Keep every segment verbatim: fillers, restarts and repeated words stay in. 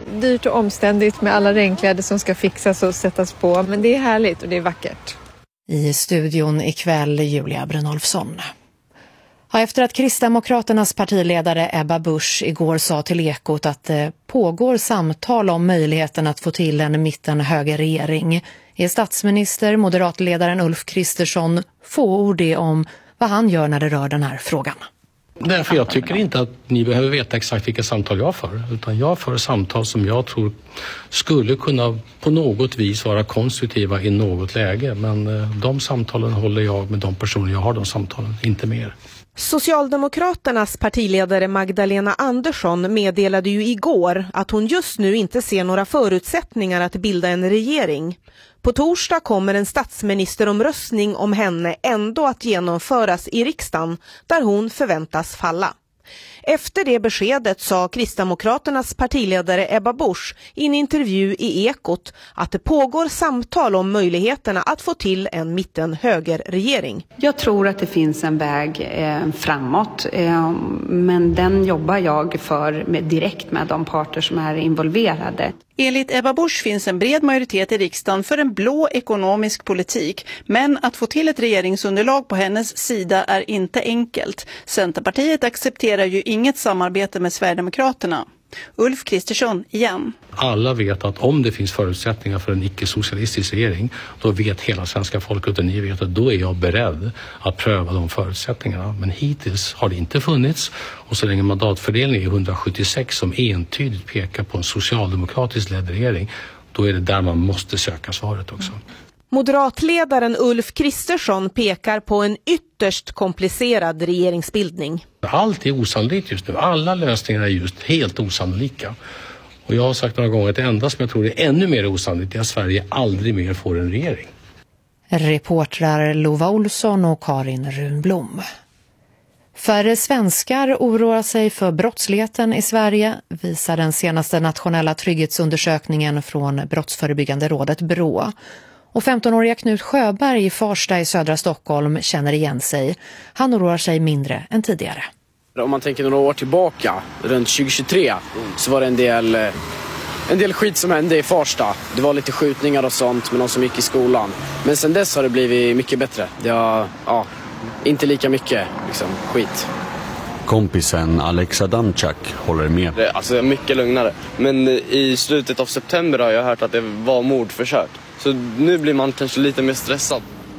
dyrt och omständigt med alla regnkläder som ska fixas och sättas på. Men det är härligt och det är vackert. I studion ikväll Julia Brynolfsson. Ja, efter att Kristdemokraternas partiledare Ebba Busch igår sa till Ekot att det pågår samtal om möjligheten att få till en mitten-högerregering är statsminister, moderatledaren Ulf Kristersson fåordig om vad han gör när det rör den här frågan. Därför jag tycker inte att ni behöver veta exakt vilka samtal jag för, utan jag för samtal som jag tror skulle kunna på något vis vara konstruktiva i något läge. Men de samtalen håller jag med de personer jag har de samtalen, inte mer. Socialdemokraternas partiledare Magdalena Andersson meddelade ju igår att hon just nu inte ser några förutsättningar att bilda en regering. På torsdag kommer en statsministeromröstning om henne ändå att genomföras i riksdagen där hon förväntas falla. Efter det beskedet sa Kristdemokraternas partiledare Ebba Busch i en intervju i Ekot att det pågår samtal om möjligheterna att få till en mitten-högerregering. Jag tror att det finns en väg eh, framåt, eh, men den jobbar jag för med, direkt med de parter som är involverade. Enligt Ebba Busch finns en bred majoritet i riksdagen för en blå ekonomisk politik, men att få till ett regeringsunderlag på hennes sida är inte enkelt. Centerpartiet accepterar ju inget samarbete med Sverigedemokraterna. Ulf Kristersson igen. Alla vet att om det finns förutsättningar för en icke-socialistisk regering, då vet hela svenska folket och ni vet att då är jag beredd att pröva de förutsättningarna. Men hittills har det inte funnits, och så länge mandatfördelningen är hundrasjuttiosex som entydigt pekar på en socialdemokratisk ledd regering, då är det där man måste söka svaret också. Moderatledaren Ulf Kristersson pekar på en ytterst komplicerad regeringsbildning. Allt är osannolikt just nu. Alla lösningar är just helt osannolika. Och jag har sagt några gånger att det enda som jag tror är ännu mer osannolikt är att Sverige aldrig mer får en regering. Reportrar Lova Olsson och Karin Runblom. Färre svenskar oroar sig för brottsligheten i Sverige, visar den senaste nationella trygghetsundersökningen från Brottsförebyggande rådet Brå. Och femtonåriga Knut Sjöberg i Farsta i södra Stockholm känner igen sig. Han oroar sig mindre än tidigare. Om man tänker några år tillbaka, runt tjugo tjugotre, så var det en del, en del skit som hände i Farsta. Det var lite skjutningar och sånt med någon som gick i skolan. Men sen dess har det blivit mycket bättre. Det har, ja, inte lika mycket liksom, skit. Kompisen Alex Adamczak håller med. Det är alltså mycket lugnare. Men i slutet av september har jag hört att det var mordförsök. Så nu blir man kanske lite mer stressad.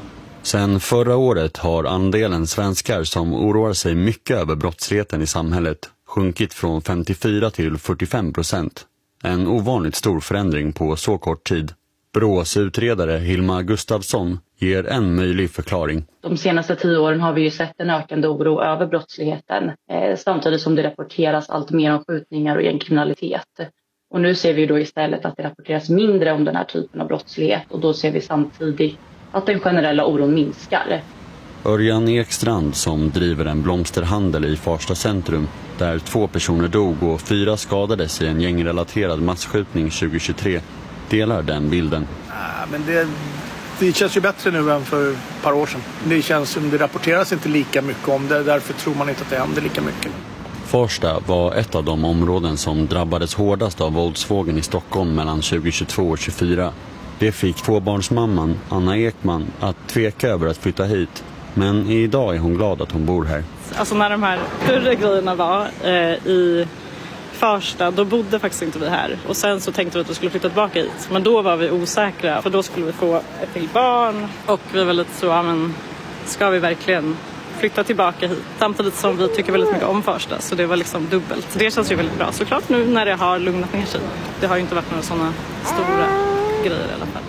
Sen förra året har andelen svenskar som oroar sig mycket över brottsligheten i samhället sjunkit från femtiofyra till fyrtiofem procent. En ovanligt stor förändring på så kort tid. Brås utredare Hilma Gustafsson ger en möjlig förklaring. De senaste tio åren har vi ju sett en ökande oro över brottsligheten. Eh, samtidigt som det rapporteras allt mer om skjutningar och gängkriminalitet. Och nu ser vi då istället att det rapporteras mindre om den här typen av brottslighet. Och då ser vi samtidigt att den generella oron minskar. Örjan Ekstrand som driver en blomsterhandel i Farsta centrum, där två personer dog och fyra skadades i en gängrelaterad massskjutning tjugo tjugotre, delar den bilden. Ja, men det, det känns ju bättre nu än för ett par år sedan. Det känns som det rapporteras inte lika mycket om det, därför tror man inte att det händer lika mycket. Farsta var ett av de områden som drabbades hårdast av våldsvågen i Stockholm mellan tjugo tjugotvå och tjugofyra. Det fick tvåbarnsmamman Anna Ekman att tveka över att flytta hit. Men idag är hon glad att hon bor här. Alltså när de här större grejerna var eh, i Farsta, då bodde faktiskt inte vi här. Och sen så tänkte vi att vi skulle flytta tillbaka hit. Men då var vi osäkra, för då skulle vi få ett till barn. Och vi var lite så, ja men ska vi verkligen flytta tillbaka hit? Samtidigt som vi tycker väldigt mycket om Farsta, så det var liksom dubbelt. Det känns ju väldigt bra, såklart nu när det har lugnat ner sig. Det har ju inte varit några sådana stora grejer i alla fall.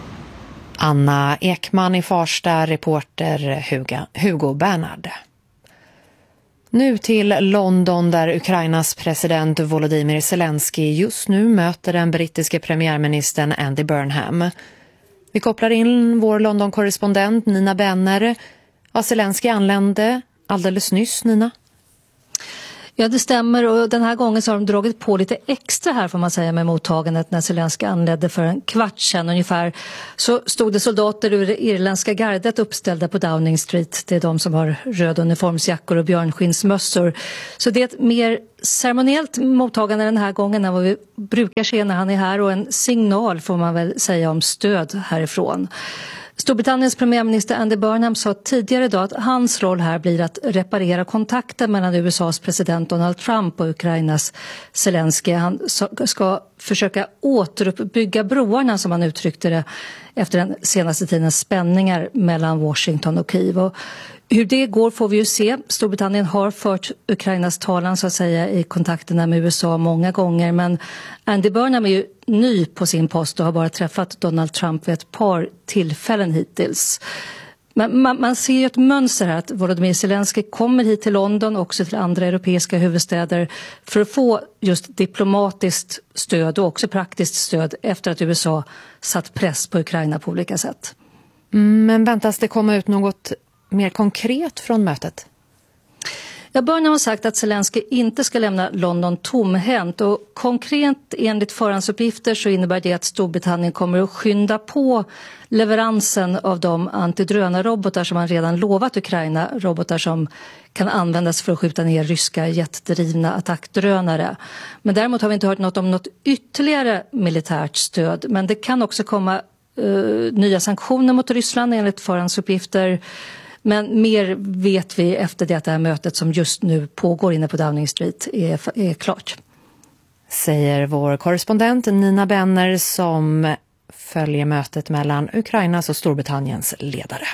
Anna Ekman i Farsta, reporter Hugo, Hugo Bernhard. Nu till London där Ukrainas president Volodymyr Zelensky just nu möter den brittiske premiärministern Andy Burnham. Vi kopplar in vår London-korrespondent Nina Benner. Ja, Zelensky anlände alldeles nyss, Nina. Ja, det stämmer, och den här gången så har de dragit på lite extra här, får man säga, med mottagandet. När Zelenskyj anledde för en kvart sedan ungefär så stod det soldater ur det irländska gardet uppställda på Downing Street. Det är de som har röda uniformsjackor och björnskinnsmössor. Så det är ett mer ceremoniellt mottagande den här gången än vad vi brukar se när han är här, och en signal, får man väl säga, om stöd härifrån. Storbritanniens premiärminister Andy Burnham sa tidigare idag att hans roll här blir att reparera kontakten mellan U S A:s president Donald Trump och Ukrainas Zelenskyj. Han ska försöka återuppbygga broarna, som han uttryckte det, efter den senaste tidens spänningar mellan Washington och Kiev. Och hur det går får vi ju se. Storbritannien har fört Ukrainas talan, så att säga, i kontakterna med U S A många gånger, men Andy Burnham är ju ny på sin post och har bara träffat Donald Trump vid ett par tillfällen hittills. Men man, man ser ju ett mönster här, att Volodymyr Zelenskyj kommer hit till London och också till andra europeiska huvudstäder för att få just diplomatiskt stöd och också praktiskt stöd efter att U S A satt press på Ukraina på olika sätt. Men väntas det komma ut något mer konkret från mötet? Ja, Burnham har sagt att Zelenskyj inte ska lämna London tomhänt, och konkret enligt förhandsuppgifter så innebär det att Storbritannien kommer att skynda på leveransen av de antidrönarrobotar som man redan lovat Ukraina, robotar som kan användas för att skjuta ner ryska jetdrivna attackdrönare. Men däremot har vi inte hört något om något ytterligare militärt stöd, men det kan också komma uh, nya sanktioner mot Ryssland enligt förhandsuppgifter. Men mer vet vi efter det att det här mötet som just nu pågår inne på Downing Street är, är klart. Säger vår korrespondent Nina Benner, som följer mötet mellan Ukrainas och Storbritanniens ledare.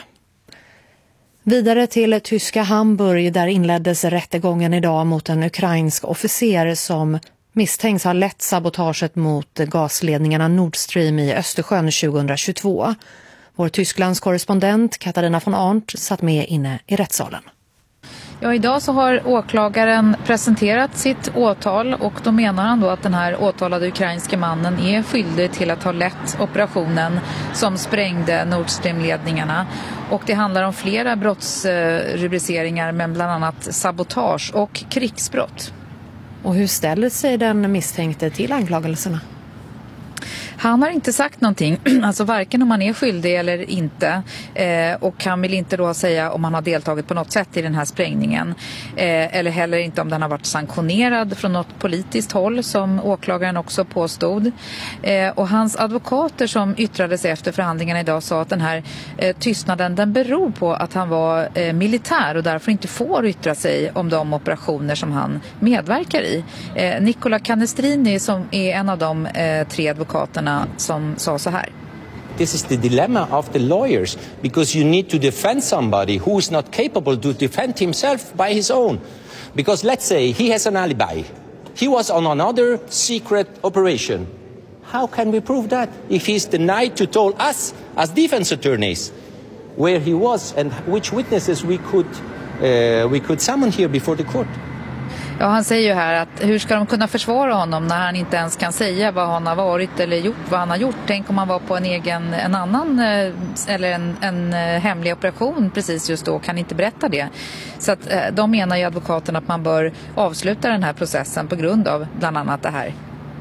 Vidare till tyska Hamburg, där inleddes rättegången idag mot en ukrainsk officer som misstänks ha lett sabotaget mot gasledningarna Nord Stream i Östersjön tjugohundratjugotvå. Vår Tysklands korrespondent Katarina von Arndt satt med inne i rättssalen. Ja, idag så har åklagaren presenterat sitt åtal, och då menar han då att den här åtalade ukrainska mannen är skyldig till att ha lett operationen som sprängde Nord Stream-ledningarna. Och det handlar om flera brottsrubriceringar, men bland annat sabotage och krigsbrott. Och hur ställer sig den misstänkte till anklagelserna? Han har inte sagt någonting, alltså varken om han är skyldig eller inte, eh, och han vill inte då säga om han har deltagit på något sätt i den här sprängningen, eh, eller heller inte om den har varit sanktionerad från något politiskt håll, som åklagaren också påstod. Eh, och hans advokater som yttrade sig efter förhandlingarna idag sa att den här eh, tystnaden, den beror på att han var eh, militär och därför inte får yttra sig om de operationer som han medverkar i. Eh, Nicola Canestrini, som är en av de eh, tre advokaterna, som sa så här. This is the dilemma of the lawyers, because you need to defend somebody who is not capable to defend himself by his own. Because let's say he has an alibi. He was on another secret operation. How can we prove that if he's denied to tell us as defense attorneys where he was and which witnesses we could uh, we could summon here before the court? Ja, han säger ju här att hur ska de kunna försvara honom när han inte ens kan säga vad han har varit eller gjort, vad han har gjort. Tänk om han var på en egen, en annan eller en, en hemlig operation precis just då, kan inte berätta det. Så att de menar ju advokaterna att man bör avsluta den här processen på grund av bland annat det här.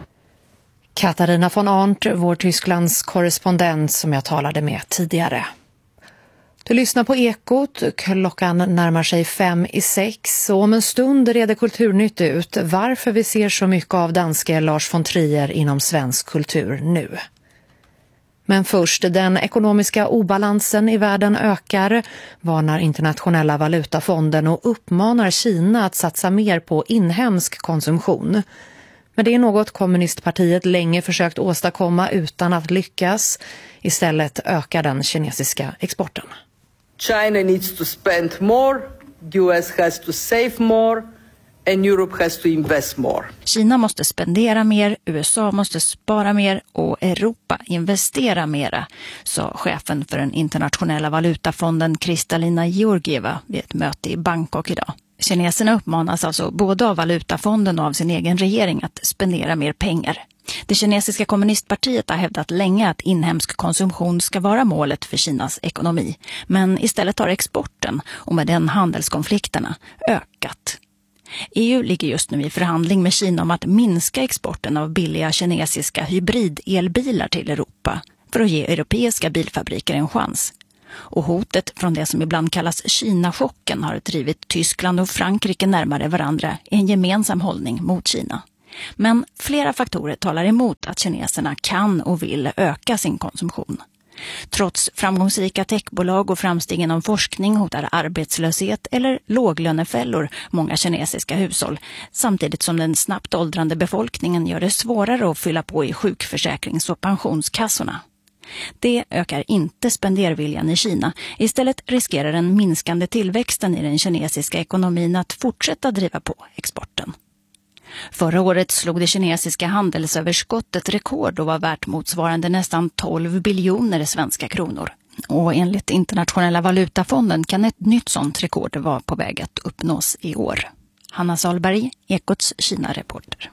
Katarina von Arndt, vår Tysklands korrespondent som jag talade med tidigare. Du lyssnar på Ekot, klockan närmar sig fem i sex, och om en stund reder Kulturnytt ut varför vi ser så mycket av danske Lars von Trier inom svensk kultur nu. Men först, den ekonomiska obalansen i världen ökar, varnar internationella valutafonden och uppmanar Kina att satsa mer på inhemsk konsumtion. Men det är något kommunistpartiet länge försökt åstadkomma utan att lyckas. Istället ökar den kinesiska exporten. China needs to spend more, U S has to save more and Europe has to invest more. Kina måste spendera mer, U S A måste spara mer och Europa investera mera, sa chefen för den internationella valutafonden Kristalina Georgieva vid ett möte i Bangkok idag. Kineserna uppmanas alltså både av valutafonden och av sin egen regering att spendera mer pengar. Det kinesiska kommunistpartiet har hävdat länge att inhemsk konsumtion ska vara målet för Kinas ekonomi. Men istället har exporten och med den handelskonflikterna ökat. E U ligger just nu i förhandling med Kina om att minska exporten av billiga kinesiska hybridelbilar till Europa för att ge europeiska bilfabriker en chans. Och hotet från det som ibland kallas Kina-chocken har drivit Tyskland och Frankrike närmare varandra i en gemensam hållning mot Kina. Men flera faktorer talar emot att kineserna kan och vill öka sin konsumtion. Trots framgångsrika techbolag och framsteg inom forskning hotar arbetslöshet eller låglönefällor många kinesiska hushåll, samtidigt som den snabbt åldrande befolkningen gör det svårare att fylla på i sjukförsäkrings- och pensionskassorna. Det ökar inte spenderviljan i Kina. Istället riskerar den minskande tillväxten i den kinesiska ekonomin att fortsätta driva på exporten. Förra året slog det kinesiska handelsöverskottet rekord och var värt motsvarande nästan tolv biljoner svenska kronor. Och enligt Internationella valutafonden kan ett nytt sånt rekord vara på väg att uppnås i år. Hanna Salberg, Ekots Kina-reporter.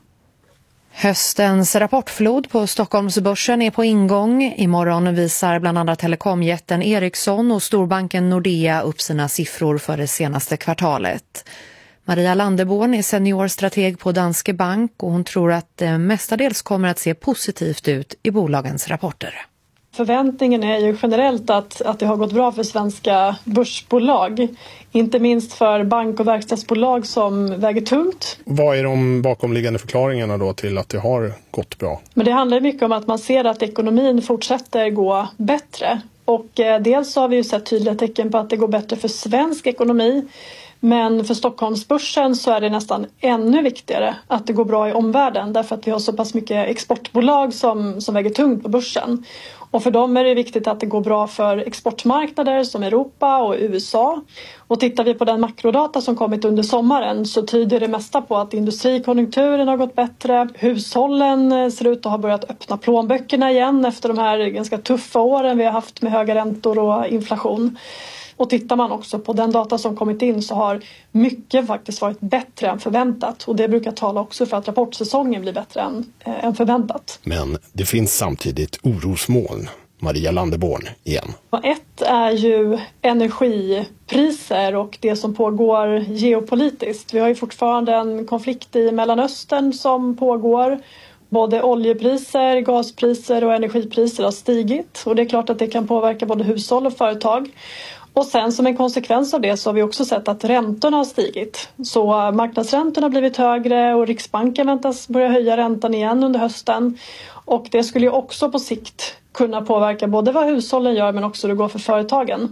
Höstens rapportflod på Stockholmsbörsen är på ingång. Imorgon visar bland annat telekomjätten Ericsson och storbanken Nordea upp sina siffror för det senaste kvartalet. Maria Landeborn är seniorstrateg på Danske Bank och hon tror att det mestadels kommer att se positivt ut i bolagens rapporter. Förväntningen är ju generellt att, att det har gått bra för svenska börsbolag. Inte minst för bank- och verkstadsbolag som väger tungt. Vad är de bakomliggande förklaringarna då till att det har gått bra? Men det handlar mycket om att man ser att ekonomin fortsätter gå bättre. Och eh, dels har vi ju sett tydliga tecken på att det går bättre för svensk ekonomi. Men för Stockholmsbörsen så är det nästan ännu viktigare att det går bra i omvärlden. Därför att vi har så pass mycket exportbolag som, som väger tungt på börsen. Och för dem är det viktigt att det går bra för exportmarknader som Europa och U S A. Och tittar vi på den makrodata som kommit under sommaren så tyder det mesta på att industrikonjunkturen har gått bättre. Hushållen ser ut att ha börjat öppna plånböckerna igen efter de här ganska tuffa åren vi har haft med höga räntor och inflation. Och tittar man också på den data som kommit in så har mycket faktiskt varit bättre än förväntat. Och det brukar tala också för att rapportsäsongen blir bättre än, äh, än förväntat. Men det finns samtidigt orosmoln. Maria Landeborn igen. Ett är ju energipriser och det som pågår geopolitiskt. Vi har ju fortfarande en konflikt i Mellanöstern som pågår. Både oljepriser, gaspriser och energipriser har stigit. Och det är klart att det kan påverka både hushåll och företag. Och sen som en konsekvens av det så har vi också sett att räntorna har stigit. Så marknadsräntorna har blivit högre och Riksbanken väntas börja höja räntan igen under hösten. Och det skulle ju också på sikt kunna påverka både vad hushållen gör men också hur det går för företagen.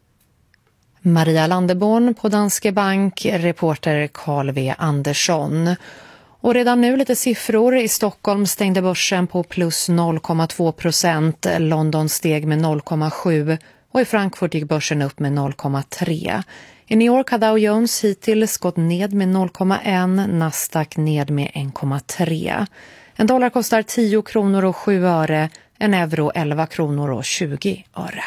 Maria Landeborn på Danske Bank, reporter Carl W. Andersson. Och redan nu lite siffror. I Stockholm stängde börsen på plus noll komma två procent. London steg med noll komma sju och i Frankfurt gick börsen upp med noll komma tre. I New York har Dow Jones hittills gått ned med noll komma ett, Nasdaq ned med en komma tre. En dollar kostar tio kronor och sju öre, en euro elva kronor och tjugo öre.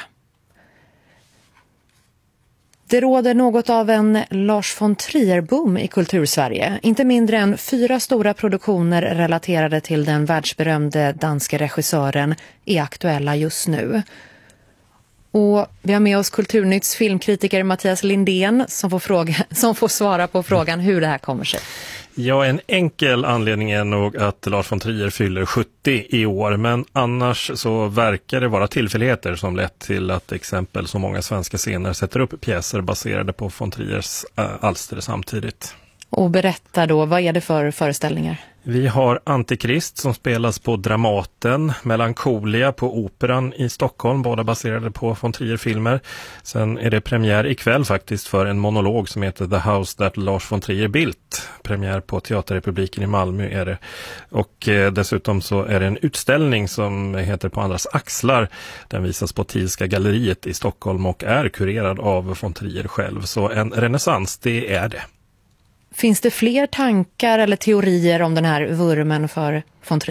Det råder något av en Lars von Trier-boom i kultursverige. Inte mindre än fyra stora produktioner relaterade till den världsberömde danske regissören är aktuella just nu. Och vi har med oss Kulturnytts filmkritiker Mattias Lindén som får, fråga, som får svara på frågan hur det här kommer sig. Ja, en enkel anledning är nog att Lars von Trier fyller sjuttio i år, men annars så verkar det vara tillfälligheter som lett till att exempel så många svenska scener sätter upp pjäser baserade på von Triers äh, alster samtidigt. Och berätta då, vad är det för föreställningar? Vi har Antikrist som spelas på Dramaten, Melancholia på Operan i Stockholm, båda baserade på von Trier-filmer. Sen är det premiär ikväll faktiskt för en monolog som heter The House That Lars von Trier Built. Premiär på Teaterrepubliken i Malmö är det. Och eh, dessutom så är det en utställning som heter På andras axlar. Den visas på Thielska galleriet i Stockholm och är kurerad av von Trier själv. Så en renässans, det är det. Finns det fler tankar eller teorier om den här vurmen för von Trier?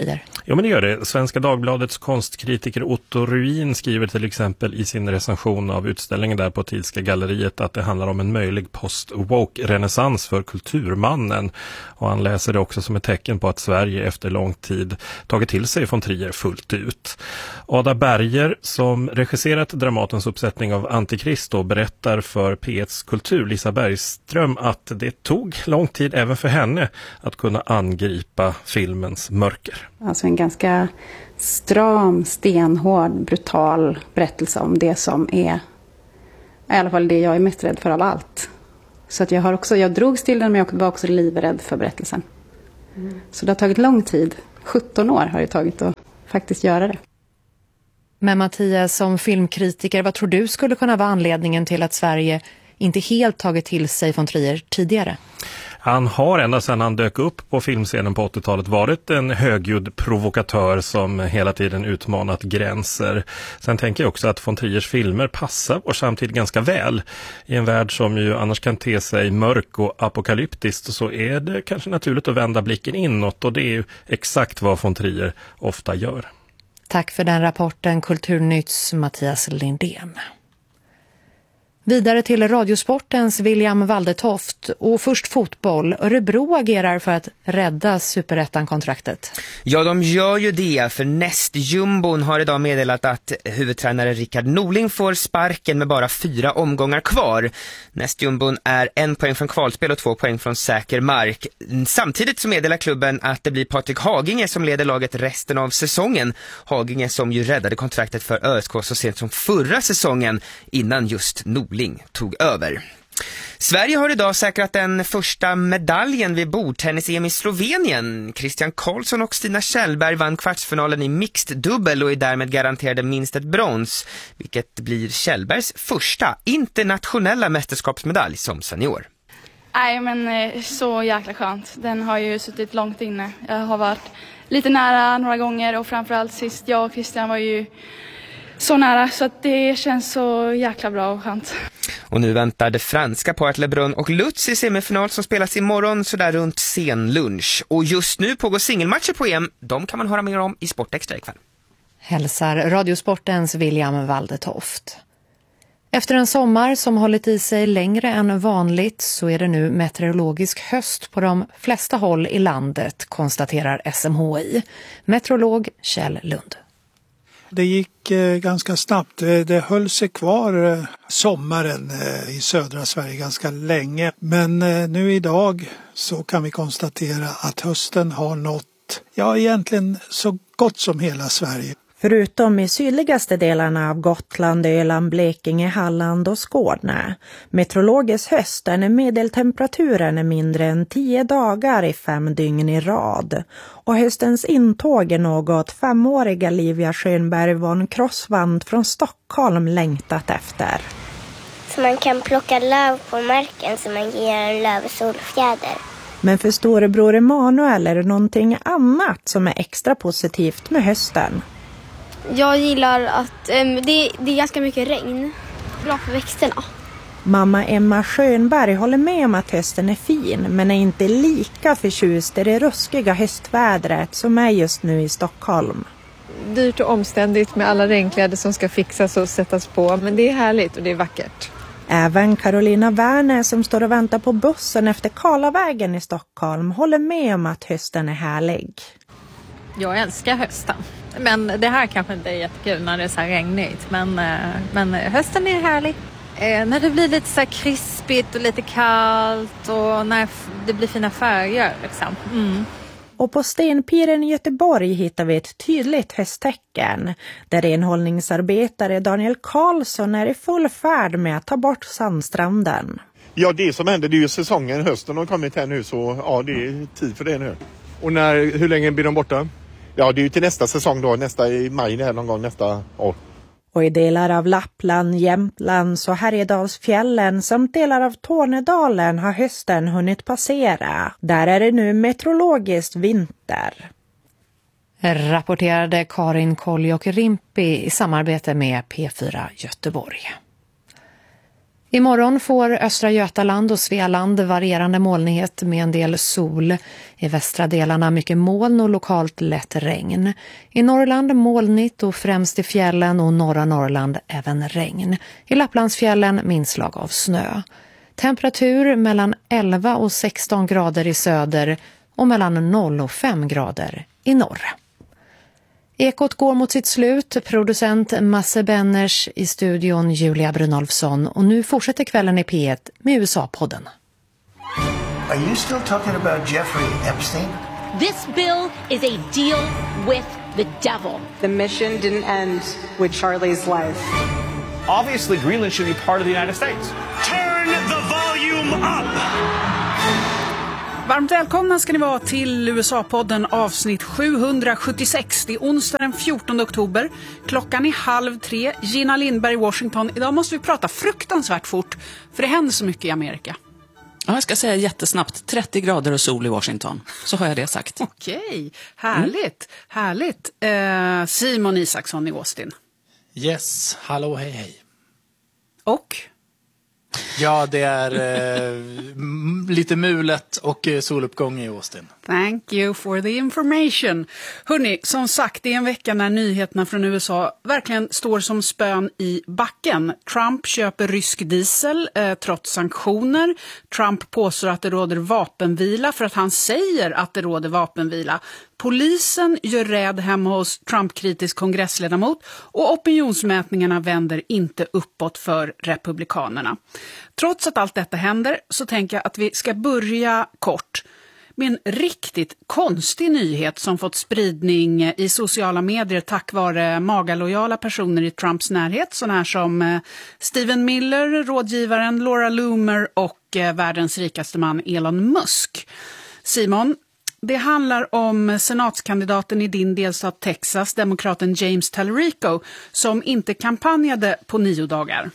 Ja, men det gör det. Svenska Dagbladets konstkritiker Otto Ruin skriver till exempel i sin recension av utställningen där på Thielska galleriet att det handlar om en möjlig post-woke-renässans för kulturmannen. Och han läser det också som ett tecken på att Sverige efter lång tid tagit till sig von Trier fullt ut. Ada Berger, som regisserat Dramatens uppsättning av Antikrist, berättar för P etts kultur Lisa Bergström att det tog lång tid även för henne att kunna angripa filmens mörker. Alltså en ganska stram, stenhård, brutal berättelse om det som är i alla fall det jag är mest rädd för av allt. Så att jag har också, jag drogs till den, men jag var också livrädd för berättelsen. Mm. Så det har tagit lång tid. sjutton år har det tagit att faktiskt göra det. Men Mattias, som filmkritiker, vad tror du skulle kunna vara anledningen till att Sverige inte helt tagit till sig von Trier tidigare? Han har ända sedan han dök upp på filmscenen på åttiotalet varit en högljudd provokatör som hela tiden utmanat gränser. Sen tänker jag också att von Triers filmer passar vår samtid ganska väl. I en värld som ju annars kan te sig mörk och apokalyptisk, så är det kanske naturligt att vända blicken inåt, och det är ju exakt vad von Trier ofta gör. Tack för den rapporten, Kulturnytts Mattias Lindén. Vidare till Radiosportens William Waldetoft, och först fotboll. Örebro agerar för att rädda Superettan-kontraktet. Ja, de gör ju det, för Nästjumbon har idag meddelat att huvudtränare Rickard Norling får sparken med bara fyra omgångar kvar. Nästjumbon är en poäng från kvalspel och två poäng från säker mark. Samtidigt så meddelar klubben att det blir Patrik Haginge som leder laget resten av säsongen. Haginge som ju räddade kontraktet för Ö S K så sent som förra säsongen innan just Norling tog över. Sverige har idag säkrat den första medaljen vid bordtennis-E M i Slovenien. Christian Karlsson och Stina Kjellberg vann kvartsfinalen i mixed dubbel och är därmed garanterade minst ett brons, vilket blir Kjellbergs första internationella mästerskapsmedalj som senior. Nej, men så jäkla skönt. Den har ju suttit långt inne. Jag har varit lite nära några gånger, och framförallt sist jag och Christian var ju så nära, så att det känns så jäkla bra och skönt. Och nu väntar det franska på att Lebrun och Lutz i semifinal som spelas imorgon så där runt sen lunch. Och just nu pågår singelmatcher på E M. De kan man höra mer om i Sportextra ikväll. Hälsar Radiosportens William Waldetoft. Efter en sommar som hållit i sig längre än vanligt så är det nu meteorologisk höst på de flesta håll i landet, konstaterar S M H I. Meteorolog Kjell Lund. Det gick eh, ganska snabbt. Det, det höll sig kvar eh, sommaren eh, i södra Sverige ganska länge. Men eh, nu idag så kan vi konstatera att hösten har nått, ja egentligen så gott som hela Sverige. Förutom i sydligaste delarna av Gotland, Öland, Blekinge, Halland och Skåne. Meteorologisk höst är när medeltemperaturen är mindre än tio dagar i fem dygn i rad. Och höstens intåg är något femåriga Livia Schönberg von Crosswand från Stockholm längtat efter. Så man kan plocka löv på marken så man ger en lövsolfjäder. Men för storebror Emanuel är det någonting annat som är extra positivt med hösten. Jag gillar att um, det, det är ganska mycket regn. Bra för växterna. Mamma Emma Schönberg håller med om att hösten är fin, men är inte lika förtjust i det ruskiga höstvädret som är just nu i Stockholm. Dyrt och omständigt med alla regnkläder som ska fixas och sättas på, men det är härligt och det är vackert. Även Carolina Werner som står och väntar på bussen efter Karlavägen i Stockholm håller med om att hösten är härlig. Jag älskar hösten. Men det här kanske inte är jättekul när det är så här regnigt. Men, men hösten är härlig. Eh, när det blir lite så här krispigt och lite kallt och när det blir fina färger. Liksom. Mm. Och på Stenpiren i Göteborg hittar vi ett tydligt hösttecken. Där renhållningsarbetare Daniel Karlsson är i full färd med att ta bort sandstranden. Ja, det som händer det är ju säsongen. Hösten har kommit här nu, så ja, det är tid för det nu. Och när, hur länge blir de borta? Ja, det är ju till nästa säsong då, nästa i maj här någon gång nästa år. Och i delar av Lappland, Jämtland och Härjedalsfjällen samt delar av Tornedalen har hösten hunnit passera. Där är det nu meteorologiskt vinter. Rapporterade Karin Koljok Rimpi i samarbete med P fyra Göteborg. Imorgon får Östra Götaland och Svealand varierande molnighet med en del sol. I västra delarna mycket moln och lokalt lätt regn. I Norrland molnigt och främst i fjällen och norra Norrland även regn. I Lapplandsfjällen minslag av snö. Temperatur mellan elva och sexton grader i söder och mellan noll och fem grader i norr. Ekot går mot sitt slut. Producent Masse Benners, i studion Julia Brynolfsson. Och nu fortsätter kvällen i P ett med U S A-podden. Are you still talking about Jeffrey Epstein? This bill is a deal with the devil. The mission didn't end with Charlie's life. Obviously, Greenland should be part of the United States. Turn the volume up! Varmt välkomna ska ni vara till U S A-podden avsnitt sjuhundrasjuttiosex. Det är onsdag den fjortonde oktober. Klockan är halv tre. Gina Lindberg i Washington. Idag måste vi prata fruktansvärt fort, för det händer så mycket i Amerika. Ja, jag ska säga jättesnabbt. trettio grader och sol i Washington. Så har jag det sagt. Okej, härligt. Mm. Härligt. Eh, Simon Isaksson i Austin. Yes, hallå, hej, hej. Och? Ja, det är eh, lite mulet och eh, soluppgång i Austin. Thank you for the information. Hörrni, som sagt, det är en vecka när nyheterna från U S A verkligen står som spön i backen. Trump köper rysk diesel eh, trots sanktioner. Trump påstår att det råder vapenvila för att han säger att det råder vapenvila. Polisen gör räd hemma hos Trump-kritisk kongressledamot och opinionsmätningarna vänder inte uppåt för republikanerna. Trots att allt detta händer så tänker jag att vi ska börja kort med en riktigt konstig nyhet som fått spridning i sociala medier tack vare magalojala personer i Trumps närhet, sådana här som Stephen Miller, rådgivaren Laura Loomer och världens rikaste man Elon Musk. Simon, det handlar om senatskandidaten i din delstat Texas, demokraten James Tallarico, som inte kampanjade på nio dagar.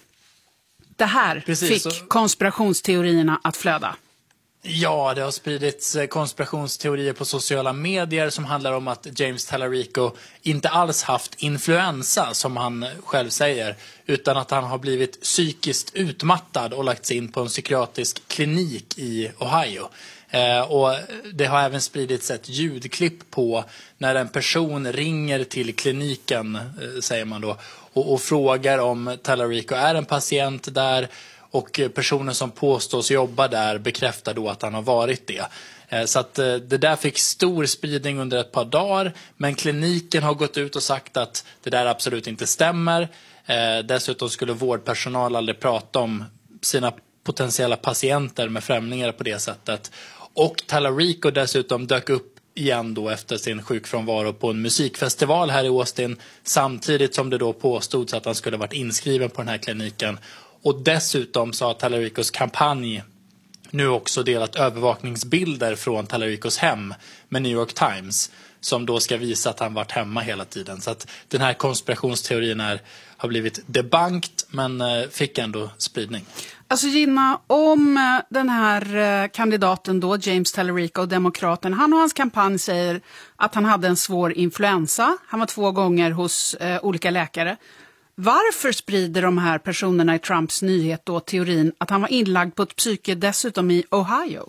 Det här Precis, fick så... konspirationsteorierna att flöda. Ja, det har spridits konspirationsteorier på sociala medier som handlar om att James Tallarico inte alls haft influensa, som han själv säger, utan att han har blivit psykiskt utmattad och lagts in på en psykiatrisk klinik i Ohio. Eh, och det har även spridits ett ljudklipp på när en person ringer till kliniken, eh, säger man då, och, och frågar om Tallarico är en patient där, och personen som påstås jobba där bekräftar då att han har varit det. Eh, så att eh, det där fick stor spridning under ett par dagar, men kliniken har gått ut och sagt att det där absolut inte stämmer. Eh, dessutom skulle vårdpersonal aldrig prata om sina potentiella patienter med främlingar på det sättet. Och Tallarico dessutom dök upp igen då efter sin sjukfrånvaro på en musikfestival här i Austin, samtidigt som det då påstods att han skulle varit inskriven på den här kliniken. Och dessutom så har Tallaricos kampanj nu också delat övervakningsbilder från Tallaricos hem med New York Times, som då ska visa att han varit hemma hela tiden. Så att den här konspirationsteorin är, har blivit debunked, men eh, fick ändå spridning. Alltså Gina, om den här kandidaten då, James Tallarico, demokraten, han och hans kampanj säger att han hade en svår influensa. Han var två gånger hos eh, olika läkare. Varför sprider de här personerna i Trumps nyhet då teorin att han var inlagd på ett psyke dessutom i Ohio?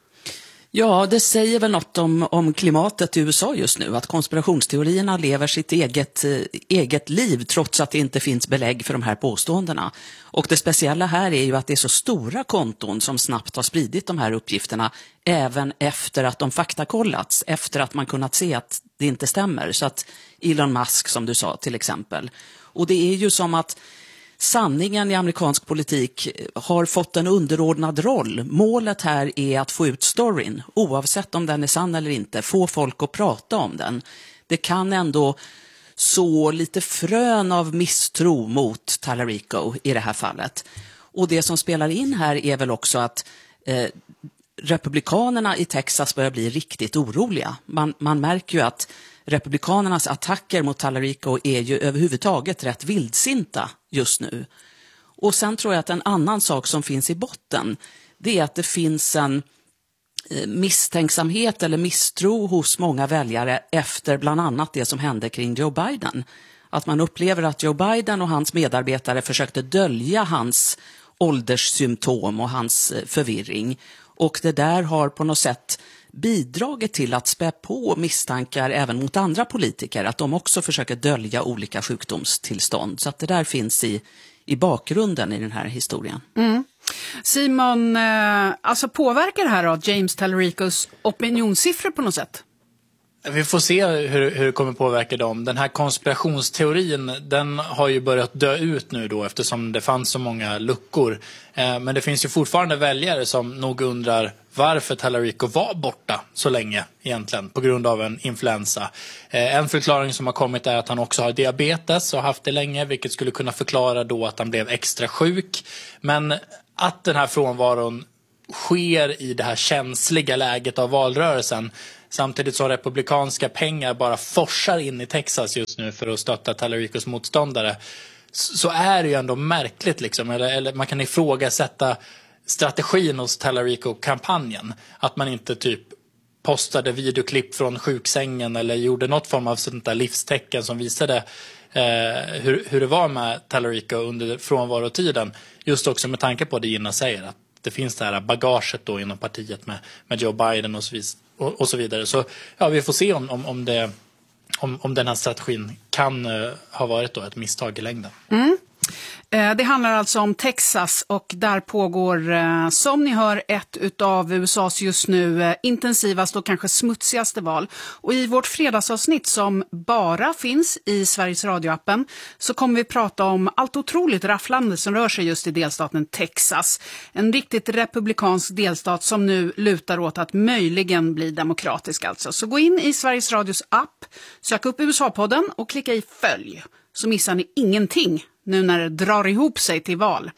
Ja, det säger väl något om, om klimatet i U S A just nu, att konspirationsteorierna lever sitt eget, eh, eget liv trots att det inte finns belägg för de här påståendena. Och det speciella här är ju att det är så stora konton som snabbt har spridit de här uppgifterna även efter att de faktakollats, efter att man kunnat se att det inte stämmer. Så att Elon Musk, som du sa till exempel. Och det är ju som att sanningen i amerikansk politik har fått en underordnad roll. Målet här är att få ut storyn, oavsett om den är sann eller inte. Få folk att prata om den. Det kan ändå så lite frön av misstro mot Tallarico i det här fallet. Och det som spelar in här är väl också att eh, republikanerna i Texas börjar bli riktigt oroliga. Man, man märker ju att republikanernas attacker mot Tallarico är ju överhuvudtaget rätt vildsinta just nu. Och sen tror jag att en annan sak som finns i botten, det är att det finns en misstänksamhet eller misstro hos många väljare efter bland annat det som hände kring Joe Biden. Att man upplever att Joe Biden och hans medarbetare försökte dölja hans ålderssymptom och hans förvirring. Och det där har på något sätt bidragit till att spä på misstankar även mot andra politiker, att de också försöker dölja olika sjukdomstillstånd. Så att det där finns i, i bakgrunden i den här historien. Mm. Simon, alltså påverkar det här då James Tallaricos opinionssiffror på något sätt? Vi får se hur, hur det kommer påverka dem. Den här konspirationsteorin, den har ju börjat dö ut nu då eftersom det fanns så många luckor. Eh, men det finns ju fortfarande väljare som nog undrar varför Tallarico var borta så länge egentligen på grund av en influensa. Eh, en förklaring som har kommit är att han också har diabetes och haft det länge, vilket skulle kunna förklara då att han blev extra sjuk. Men att den här frånvaron sker i det här känsliga läget av valrörelsen, samtidigt som republikanska pengar bara forsar in i Texas just nu för att stötta Tallaricos motståndare, så är det ju ändå märkligt liksom. Eller, eller man kan ifrågasätta strategin hos Tallarico-kampanjen. Att man inte typ postade videoklipp från sjuksängen eller gjorde något form av sånt där livstecken som visade eh, hur, hur det var med Tallarico under frånvarotiden. Just också med tanke på det Gina säger, att det finns det här bagaget då inom partiet med, med Joe Biden och så, vis, och, och så vidare. Så ja, vi får se om, om, om, det, om, om den här strategin kan uh, ha varit då ett misstag i längden. Mm. Det handlar alltså om Texas och där pågår, som ni hör, ett utav U S A:s just nu intensivaste och kanske smutsigaste val. Och i vårt fredagsavsnitt som bara finns i Sveriges radioappen så kommer vi prata om allt otroligt rafflande som rör sig just i delstaten Texas. En riktigt republikansk delstat som nu lutar åt att möjligen bli demokratisk alltså. Så gå in i Sveriges Radios app, sök upp U S A-podden och klicka i följ. Så missar ni ingenting nu när det drar ihop sig till val.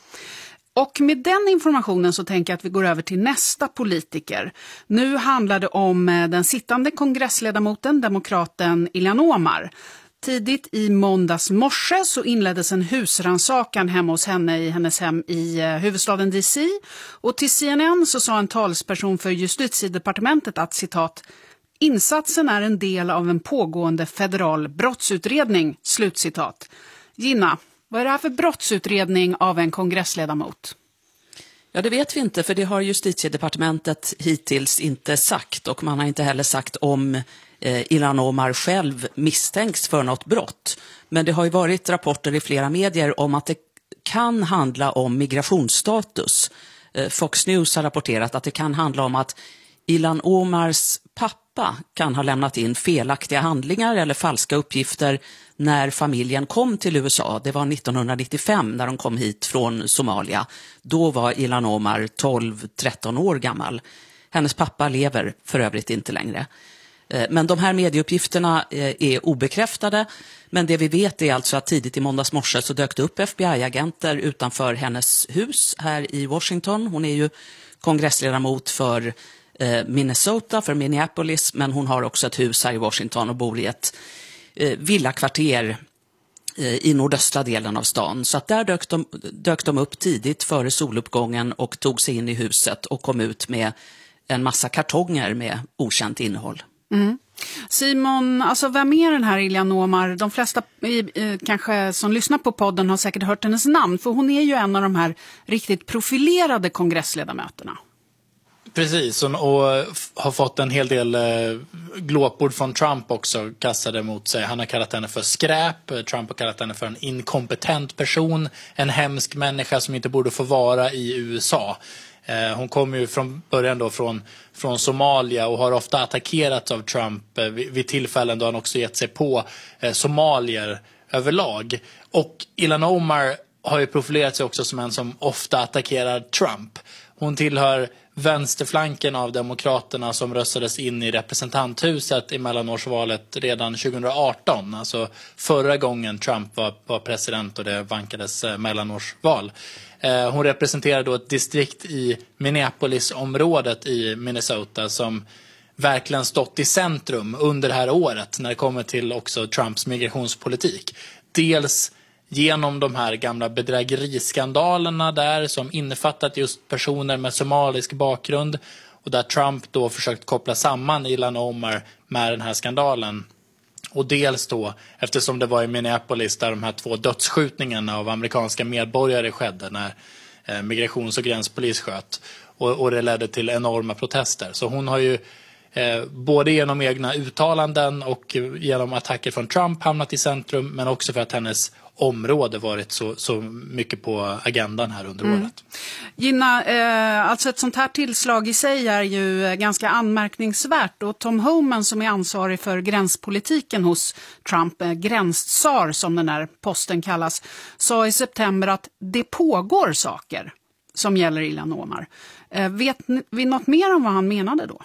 Och med den informationen så tänker jag att vi går över till nästa politiker. Nu handlar det om den sittande kongressledamoten, demokraten Ilhan Omar. Tidigt i måndags morse så inleddes en husrannsakan hemma hos henne i hennes hem i huvudstaden D C. Och till C N N så sa en talsperson för justitiedepartementet att citat insatsen är en del av en pågående federal brottsutredning, slutcitat. Gina, vad är det här för brottsutredning av en kongressledamot? Ja, det vet vi inte, för det har justitiedepartementet hittills inte sagt, och man har inte heller sagt om eh, Ilhan Omar själv misstänks för något brott. Men det har ju varit rapporter i flera medier om att det kan handla om migrationsstatus. Eh, Fox News har rapporterat att det kan handla om att Ilhan Omars pappa kan ha lämnat in felaktiga handlingar eller falska uppgifter när familjen kom till U S A. Det var nittonhundranittiofem när de kom hit från Somalia. Då var Ilhan Omar tolv tretton år gammal. Hennes pappa lever för övrigt inte längre. Men de här medieuppgifterna är obekräftade. Men det vi vet är alltså att tidigt i måndags morse så dök det upp F B I-agenter utanför hennes hus här i Washington. Hon är ju kongressledamot för Minnesota, för Minneapolis, men hon har också ett hus här i Washington och bor i ett eh, villakvarter eh, i nordöstra delen av stan. Så att där dök de, dök de upp tidigt före soluppgången och tog sig in i huset och kom ut med en massa kartonger med okänt innehåll. Mm. Simon, alltså vem är den här Ilhan Omar? De flesta eh, kanske som lyssnar på podden har säkert hört hennes namn, för hon är ju en av de här riktigt profilerade kongressledamöterna. Precis, och, och har fått en hel del eh, glåpord från Trump också kastade mot sig. Han har kallat henne för skräp, Trump har kallat henne för en inkompetent person, en hemsk människa som inte borde få vara i U S A. Eh, hon kommer ju från början då från, från Somalia och har ofta attackerats av Trump eh, vid, vid tillfällen då han också gett sig på eh, somalier överlag. Och Ilhan Omar har ju profilerat sig också som en som ofta attackerar Trump. Hon tillhör vänsterflanken av demokraterna som röstades in i representanthuset i mellanårsvalet redan tjugoarton. Alltså förra gången Trump var, var president och det vankades eh, mellanårsval. Eh, hon representerar då ett distrikt i Minneapolis-området i Minnesota som verkligen stått i centrum under det här året när det kommer till också Trumps migrationspolitik. Dels genom de här gamla bedrägeriskandalerna där som innefattat just personer med somalisk bakgrund och där Trump då försökt koppla samman Ilhan Omar med den här skandalen. Och dels då eftersom det var i Minneapolis där de här två dödsskjutningarna av amerikanska medborgare skedde när eh, migrations- och gränspolis sköt. Och, och det ledde till enorma protester. Så hon har ju eh, både genom egna uttalanden och genom attacker från Trump hamnat i centrum, men också för att hennes område varit så, så mycket på agendan här under mm. året. Gina, eh, alltså ett sånt här tillslag i sig är ju ganska anmärkningsvärt, och Tom Homan som är ansvarig för gränspolitiken hos Trump, eh, gränstsar som den här posten kallas, sa i september att det pågår saker som gäller Ilhan Omar. Eh, vet vi något mer om vad han menade då?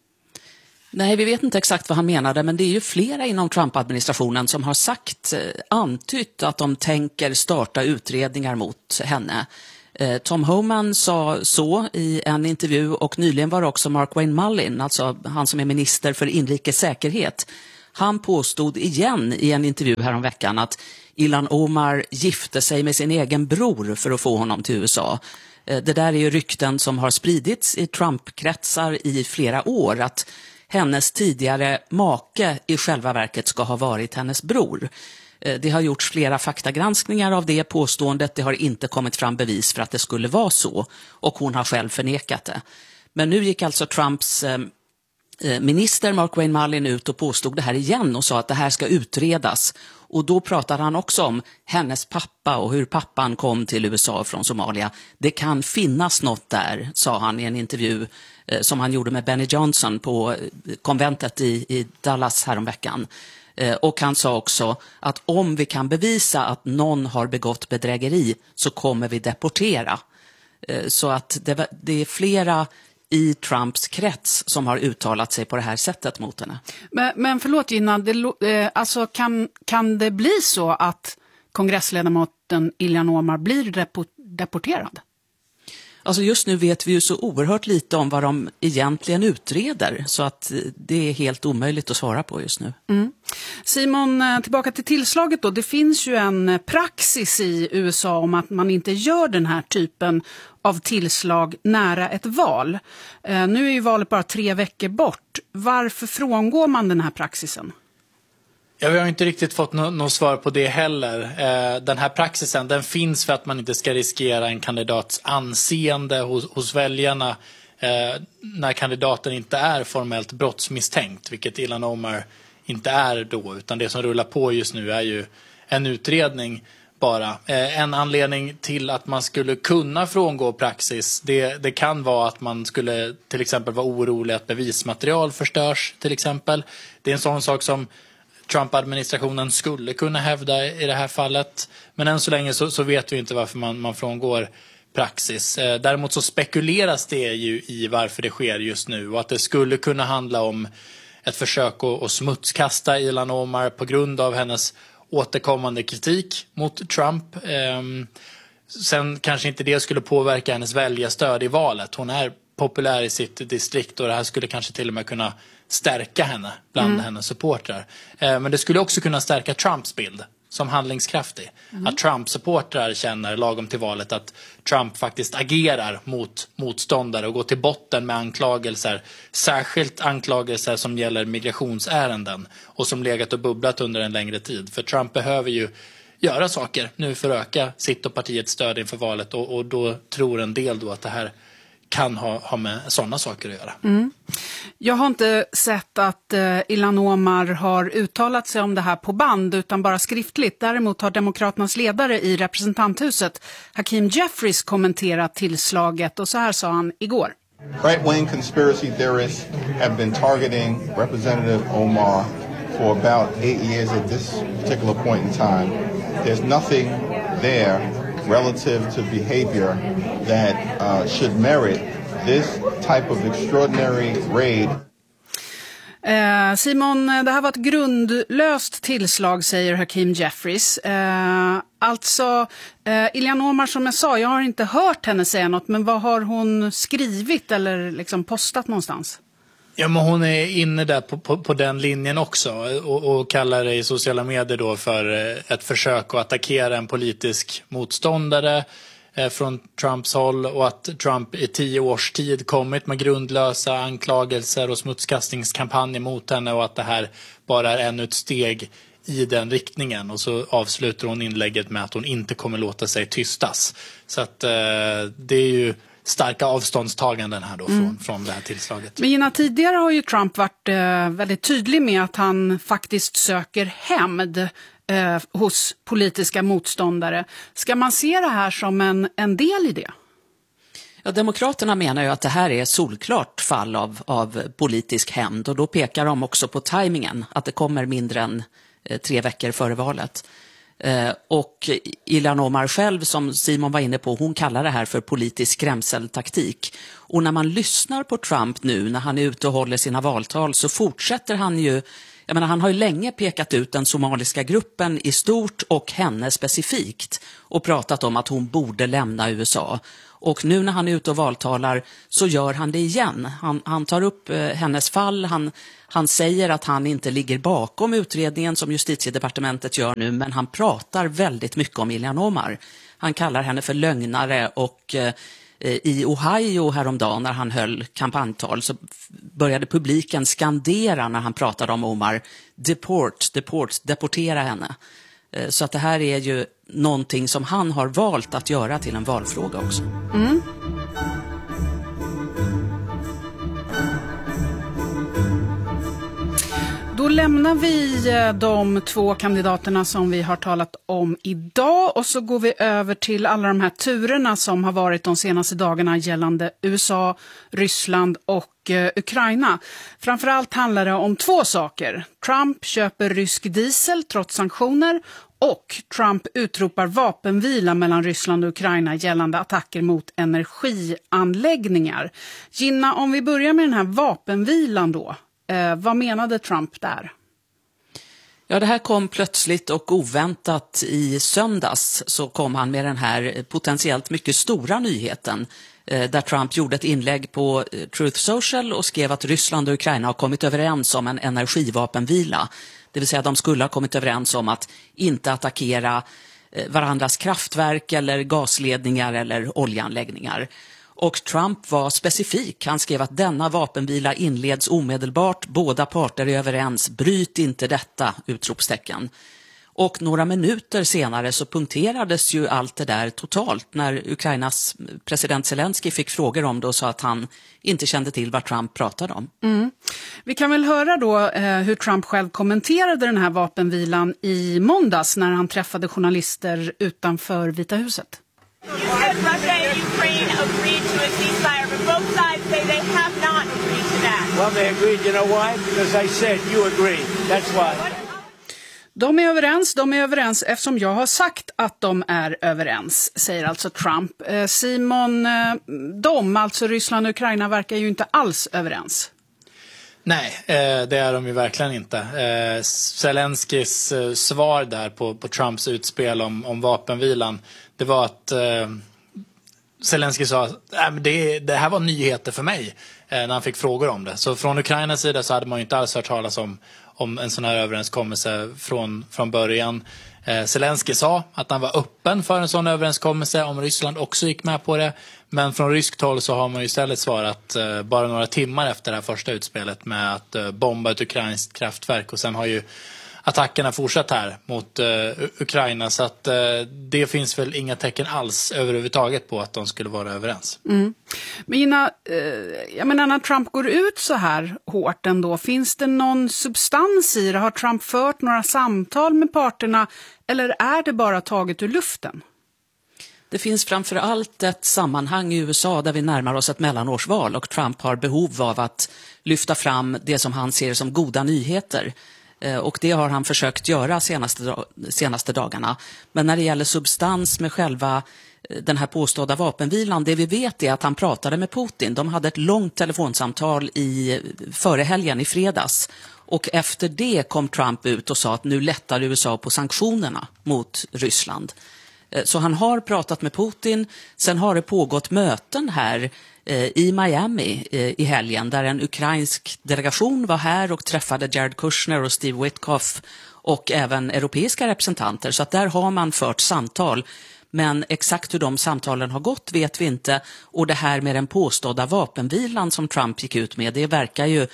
Nej, vi vet inte exakt vad han menade, men det är ju flera inom Trump-administrationen som har sagt, eh, antytt att de tänker starta utredningar mot henne. Eh, Tom Homan sa så i en intervju, och nyligen var det också Markwayne Mullin, alltså han som är minister för inrikes säkerhet. Han påstod igen i en intervju häromveckan att Ilhan Omar gifte sig med sin egen bror för att få honom till U S A. Eh, det där är ju rykten som har spridits i Trump-kretsar i flera år, att hennes tidigare make i själva verket ska ha varit hennes bror. Det har gjorts flera faktagranskningar av det påståendet. Det har inte kommit fram bevis för att det skulle vara så, och hon har själv förnekat det. Men nu gick alltså Trumps eh, minister Markwayne Mullin ut och påstod det här igen och sa att det här ska utredas. Och då pratade han också om hennes pappa och hur pappan kom till U S A från Somalia. Det kan finnas något där, sa han i en intervju eh, som han gjorde med Benny Johnson på konventet i, i Dallas häromveckan. Eh, och han sa också att om vi kan bevisa att någon har begått bedrägeri så kommer vi deportera. Eh, så att det, det är flera i Trumps krets som har uttalat sig på det här sättet mot henne. Men, men förlåt Gina, det, eh, alltså kan, kan det bli så att kongressledamoten Ilhan Omar blir depo- deporterad? Alltså just nu vet vi ju så oerhört lite om vad de egentligen utreder, så att det är helt omöjligt att svara på just nu. Mm. Simon, tillbaka till tillslaget då. Det finns ju en praxis i U S A om att man inte gör den här typen av tillslag nära ett val. Eh, nu är ju valet bara tre veckor bort. Varför frångår man den här praxisen? Ja, vi har inte riktigt fått något no- svar på det heller. Eh, den här praxisen, den finns för att man inte ska riskera en kandidats anseende hos, hos väljarna eh, när kandidaten inte är formellt brottsmisstänkt, vilket Ilhan Omar inte är då, utan det som rullar på just nu är ju en utredning bara. Eh, en anledning till att man skulle kunna frångå praxis, det, det kan vara att man skulle till exempel vara orolig att bevismaterial förstörs till exempel. Det är en sån sak som Trump-administrationen skulle kunna hävda i det här fallet. Men än så länge så, så vet vi inte varför man, man frångår praxis. Eh, däremot så spekuleras det ju i varför det sker just nu, och att det skulle kunna handla om ett försök att, att smutskasta Ilhan Omar på grund av hennes återkommande kritik mot Trump. Eh, sen kanske inte det skulle påverka hennes väljarstöd i valet. Hon är populär i sitt distrikt, och det här skulle kanske till och med kunna stärka henne bland mm. hennes supportrar. Eh, men det skulle också kunna stärka Trumps bild som handlingskraftig. Mm. Att Trump-supportrar känner lagom till valet att Trump faktiskt agerar mot motståndare och går till botten med anklagelser. Särskilt anklagelser som gäller migrationsärenden och som legat och bubblat under en längre tid. För Trump behöver ju göra saker nu för att öka sitt och partiets stöd inför valet, och, och då tror en del då att det här kan ha, ha med sådana saker att göra. Mm. Jag har inte sett att eh, Ilhan Omar har uttalat sig om det här på band, utan bara skriftligt. Däremot har Demokraternas ledare i representanthuset, Hakeem Jeffries, kommenterat tillslaget, och så här sa han igår. Right-wing conspiracy theorists have been targeting Representative Omar for about eight years at this particular point in time. There's nothing there relative to behavior that uh, should merit this type of extraordinary raid. Eh, Simon, det här var ett grundlöst tillslag, säger Hakeem Jeffries. Eh, alltså, eh, Ilhan Omar, som jag sa, jag har inte hört henne säga något, men vad har hon skrivit eller liksom postat någonstans? Ja, men hon är inne där på, på, på den linjen också, och, och kallar det i sociala medier då för ett försök att attackera en politisk motståndare eh, från Trumps håll, och att Trump i tio års tid kommit med grundlösa anklagelser och smutskastningskampanjer mot henne, och att det här bara är ännu ett steg i den riktningen. Och så avslutar hon inlägget med att hon inte kommer låta sig tystas. Så att eh, det är ju starka avståndstaganden här då från, mm. från det här tillslaget. Men Gina, tidigare har ju Trump varit eh, väldigt tydlig med att han faktiskt söker hämnd eh, hos politiska motståndare. Ska man se det här som en, en del i det? Ja, Demokraterna menar ju att det här är solklart fall av, av politisk hämnd, och då pekar de också på tajmingen, att det kommer mindre än eh, tre veckor före valet. Eh, och Ilhan Omar själv, som Simon var inne på, hon kallar det här för politisk skrämseltaktik. Och när man lyssnar på Trump nu när han är ute och håller sina valtal, så fortsätter han ju, jag menar, han har ju länge pekat ut den somaliska gruppen i stort och henne specifikt och pratat om att hon borde lämna U S A. Och nu när han är ute och valtalar så gör han det igen. Han, han tar upp eh, hennes fall, han, han säger att han inte ligger bakom utredningen som justitiedepartementet gör nu, men han pratar väldigt mycket om Ilhan Omar. Han kallar henne för lögnare, och eh, i Ohio häromdagen när han höll kampanjtal så började publiken skandera när han pratade om Omar: deport, deport, deportera henne. Eh, så att det här är ju någonting som han har valt att göra till en valfråga också. Mm. Då lämnar vi de två kandidaterna som vi har talat om idag, och så går vi över till alla de här turerna som har varit de senaste dagarna gällande U S A, Ryssland och eh, Ukraina. Framförallt handlar det om två saker. Trump köper rysk diesel trots sanktioner, och Trump utropar vapenvila mellan Ryssland och Ukraina gällande attacker mot energianläggningar. Gina, om vi börjar med den här vapenvilan då. Eh, vad menade Trump där? Ja, det här kom plötsligt och oväntat. I söndags så kom han med den här potentiellt mycket stora nyheten eh, där Trump gjorde ett inlägg på eh, Truth Social och skrev att Ryssland och Ukraina har kommit överens om en energivapenvila. Det vill säga att de skulle ha kommit överens om att inte attackera eh, varandras kraftverk eller gasledningar eller oljeanläggningar. Och Trump var specifik. Han skrev att denna vapenvila inleds omedelbart. Båda parter är överens. Bryt inte detta, utropstecken. Och några minuter senare så punkterades ju allt det där totalt när Ukrainas president Zelensky fick frågor om det och sa att han inte kände till vad Trump pratade om. Mm. Vi kan väl höra då eh, hur Trump själv kommenterade den här vapenvilan i måndags när han träffade journalister utanför Vita huset. You said Russia and Ukraine agreed to a ceasefire, but both sides say they have not agreed to that. Well, they agreed. You know why? Because I said you agreed. That's why. De är överens, de är överens eftersom jag har sagt att de är överens, säger alltså Trump. Eh, Simon, eh, de, alltså Ryssland och Ukraina, verkar ju inte alls överens. Nej, eh, det är de ju verkligen inte. Eh, Zelenskys eh, svar där på, på Trumps utspel om, om vapenvilan, det var att eh, Zelensky sa att äh, det, det här var nyheter för mig eh, när han fick frågor om det. Så från Ukrainas sida så hade man ju inte alls hört talas om, om en sån här överenskommelse från, från början. Eh, Zelensky sa att han var öppen för en sån överenskommelse om Ryssland också gick med på det. Men från ryskt håll så har man ju istället svarat eh, bara några timmar efter det här första utspelet med att eh, bomba ett ukrainskt kraftverk. Och sen har ju attackerna fortsatt här mot uh, Ukraina, så att uh, det finns väl inga tecken alls överhuvudtaget på att de skulle vara överens. Mm. Men Gina, uh, jag menar, när Trump går ut så här hårt ändå, finns det någon substans i det? Har Trump fört några samtal med parterna, eller är det bara taget ur luften? Det finns framför allt ett sammanhang i U S A där vi närmar oss ett mellanårsval, och Trump har behov av att lyfta fram det som han ser som goda nyheter. Och det har han försökt göra senaste, senaste dagarna. Men när det gäller substans med själva den här påstådda vapenvilan, det vi vet är att han pratade med Putin. De hade ett långt telefonsamtal i, före helgen i fredags. Och efter det kom Trump ut och sa att nu lättar U S A på sanktionerna mot Ryssland. Så han har pratat med Putin. Sen har det pågått möten här i Miami i helgen där en ukrainsk delegation var här och träffade Jared Kushner och Steve Witkoff och även europeiska representanter. Så att där har man fört samtal. Men exakt hur de samtalen har gått vet vi inte. Och det här med den påstådda vapenvilan som Trump gick ut med, det verkar ju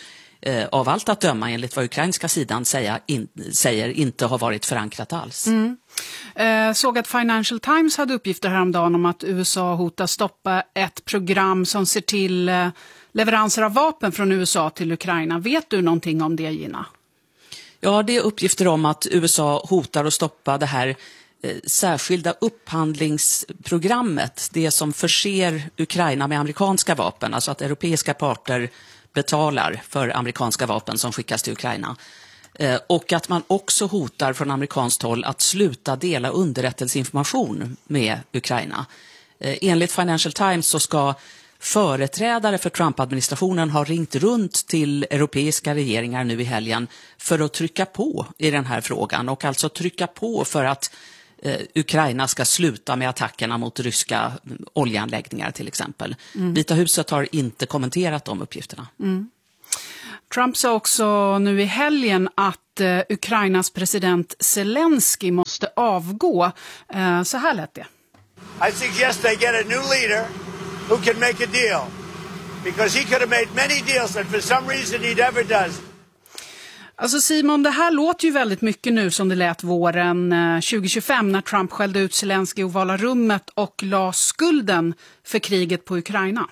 eh, av allt att döma enligt vad ukrainska sidan säga, in, säger inte har varit förankrat alls. Mm. Eh, såg att Financial Times hade uppgifter häromdagen om att U S A hotar stoppa ett program som ser till eh, leveranser av vapen från U S A till Ukraina. Vet du någonting om det, Gina? Ja, det är uppgifter om att U S A hotar att stoppa det här eh, särskilda upphandlingsprogrammet. Det som förser Ukraina med amerikanska vapen, alltså att europeiska parter betalar för amerikanska vapen som skickas till Ukraina. Eh, och att man också hotar från amerikanskt håll att sluta dela underrättelseinformation med Ukraina. Eh, enligt Financial Times så ska företrädare för Trump-administrationen har ringt runt till europeiska regeringar nu i helgen för att trycka på i den här frågan och alltså trycka på för att eh, Ukraina ska sluta med attackerna mot ryska oljeanläggningar till exempel. Mm. Vita huset har inte kommenterat de uppgifterna. Mm. Trump sa också nu i helgen att eh, Ukrainas president Zelensky måste avgå. Eh, så här lät det. I suggest they get a new leader who can make a deal, because he could have made many deals that for some reason he never does. Alltså Simon, det här låter ju väldigt mycket nu som det lät våren tjugo tjugofem när Trump skällde ut Zelensky i ovala rummet och la skulden för kriget på Ukraina.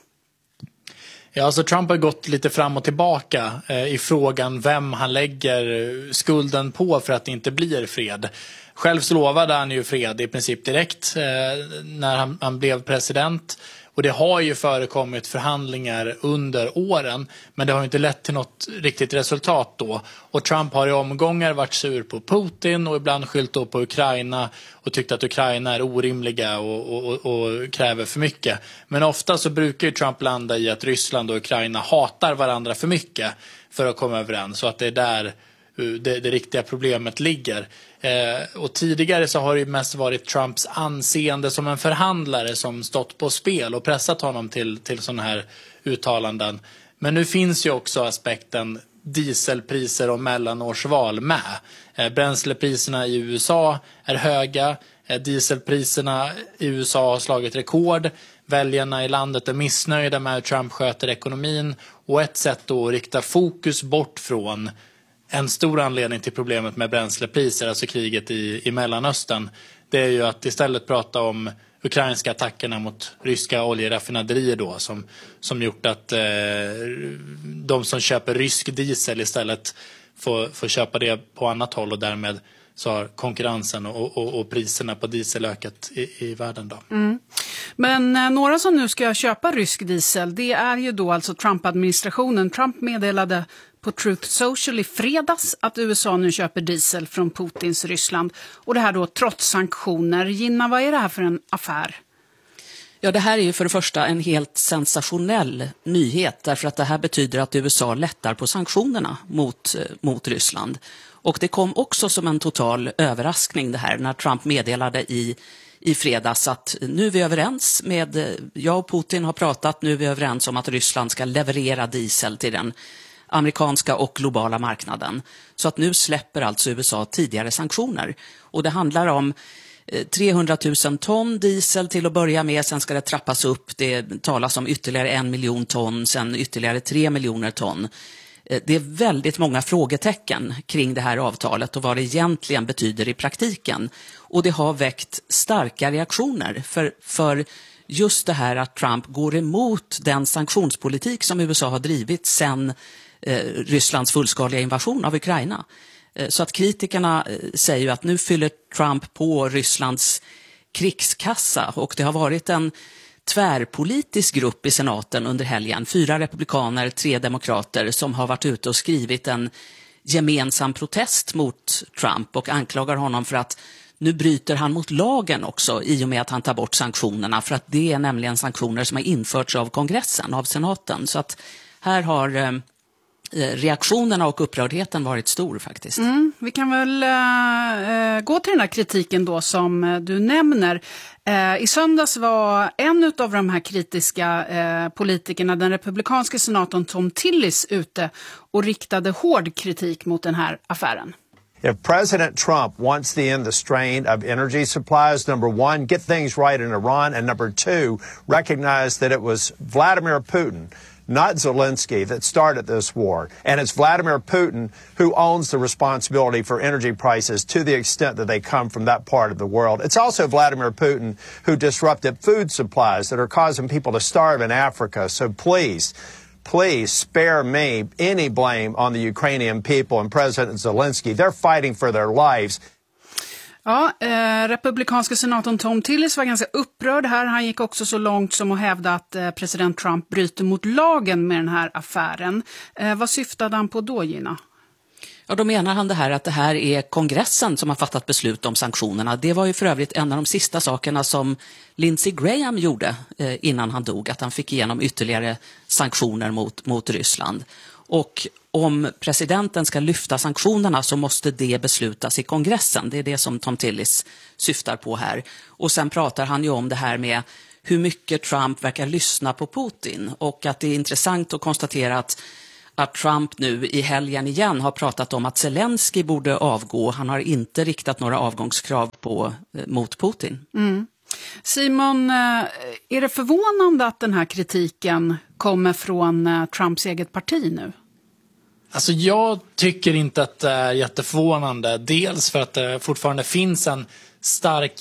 Ja, alltså Trump har gått lite fram och tillbaka eh, i frågan vem han lägger skulden på för att det inte blir fred. Själv så lovade han ju fred i princip direkt eh, när han, han blev president. Och det har ju förekommit förhandlingar under åren, men det har inte lett till något riktigt resultat då. Och Trump har i omgångar varit sur på Putin och ibland skyllt då på Ukraina och tyckt att Ukraina är orimliga och, och, och kräver för mycket. Men ofta så brukar ju Trump landa i att Ryssland och Ukraina hatar varandra för mycket för att komma överens. Så att det är där det, det riktiga problemet ligger. Eh, och tidigare så har det mest varit Trumps anseende som en förhandlare som stått på spel och pressat honom till, till sådana här uttalanden. Men nu finns ju också aspekten dieselpriser och mellanårsval med. Eh, bränslepriserna i U S A är höga, eh, dieselpriserna i U S A har slagit rekord. Väljarna i landet är missnöjda med hur Trump sköter ekonomin, och ett sätt då att rikta fokus bort från en stor anledning till problemet med bränslepriser, alltså kriget i, i Mellanöstern, det är ju att istället prata om ukrainska attackerna mot ryska oljeraffinaderier då, som, som gjort att eh, de som köper rysk diesel istället får, får köpa det på annat håll, och därmed så har konkurrensen och, och, och priserna på diesel ökat i, i världen då. Mm. Men eh, några som nu ska köpa rysk diesel, det är ju då alltså Trump-administrationen. Trump meddelade på Truth Social i fredags att U S A nu köper diesel från Putins Ryssland. Och det här då trots sanktioner. Gina, vad är det här för en affär? Ja, det här är ju för det första en helt sensationell nyhet, därför att det här betyder att U S A lättar på sanktionerna mot, mot Ryssland. Och det kom också som en total överraskning det här när Trump meddelade i, i fredags att nu är vi överens med, jag och Putin har pratat, nu är vi överens om att Ryssland ska leverera diesel till den amerikanska och globala marknaden. Så att nu släpper alltså U S A tidigare sanktioner. Och det handlar om trehundratusen ton diesel till att börja med, sen ska det trappas upp. Det talas om ytterligare en miljon ton, sen ytterligare tre miljoner ton. Det är väldigt många frågetecken kring det här avtalet och vad det egentligen betyder i praktiken. Och det har väckt starka reaktioner för, för just det här att Trump går emot den sanktionspolitik som U S A har drivit sedan eh, Rysslands fullskaliga invasion av Ukraina. Eh, så att kritikerna eh, säger ju att nu fyller Trump på Rysslands krigskassa, och det har varit en tvärpolitisk grupp i senaten under helgen, fyra republikaner, tre demokrater, som har varit ute och skrivit en gemensam protest mot Trump och anklagar honom för att nu bryter han mot lagen också i och med att han tar bort sanktionerna, för att det är nämligen sanktioner som har införts av kongressen, av senaten. Så att här har eh, reaktionerna och upprördheten varit stor faktiskt. Mm, vi kan väl äh, gå till den här kritiken då som äh, du nämner. Äh, I söndags var en av de här kritiska äh, politikerna, den republikanska senatorn Tom Tillis, ute och riktade hård kritik mot den här affären. If President Trump wants to end the strain of energy supplies, number one, get things right in Iran, and number two, recognize that it was Vladimir Putin, not Zelensky, that started this war. And it's Vladimir Putin who owns the responsibility for energy prices to the extent that they come from that part of the world. It's also Vladimir Putin who disrupted food supplies that are causing people to starve in Africa. So please, please spare me any blame on the Ukrainian people and President Zelensky. They're fighting for their lives. Ja, eh, republikanska senatorn Tom Tillis var ganska upprörd här. Han gick också så långt som att hävda att eh, president Trump bryter mot lagen med den här affären. Eh, vad syftade han på då, Gina? Ja, då menar han det här att det här är kongressen som har fattat beslut om sanktionerna. Det var ju för övrigt en av de sista sakerna som Lindsey Graham gjorde eh, innan han dog. Att han fick igenom ytterligare sanktioner mot, mot Ryssland. Och om presidenten ska lyfta sanktionerna så måste det beslutas i kongressen. Det är det som Tom Tillis syftar på här. Och sen pratar han ju om det här med hur mycket Trump verkar lyssna på Putin. Och att det är intressant att konstatera att, att Trump nu i helgen igen har pratat om att Zelensky borde avgå. Han har inte riktat några avgångskrav på, mot Putin. Mm. Simon, är det förvånande att den här kritiken kommer från Trumps eget parti nu? Alltså jag tycker inte att det är jätteförvånande. Dels för att det fortfarande finns en stark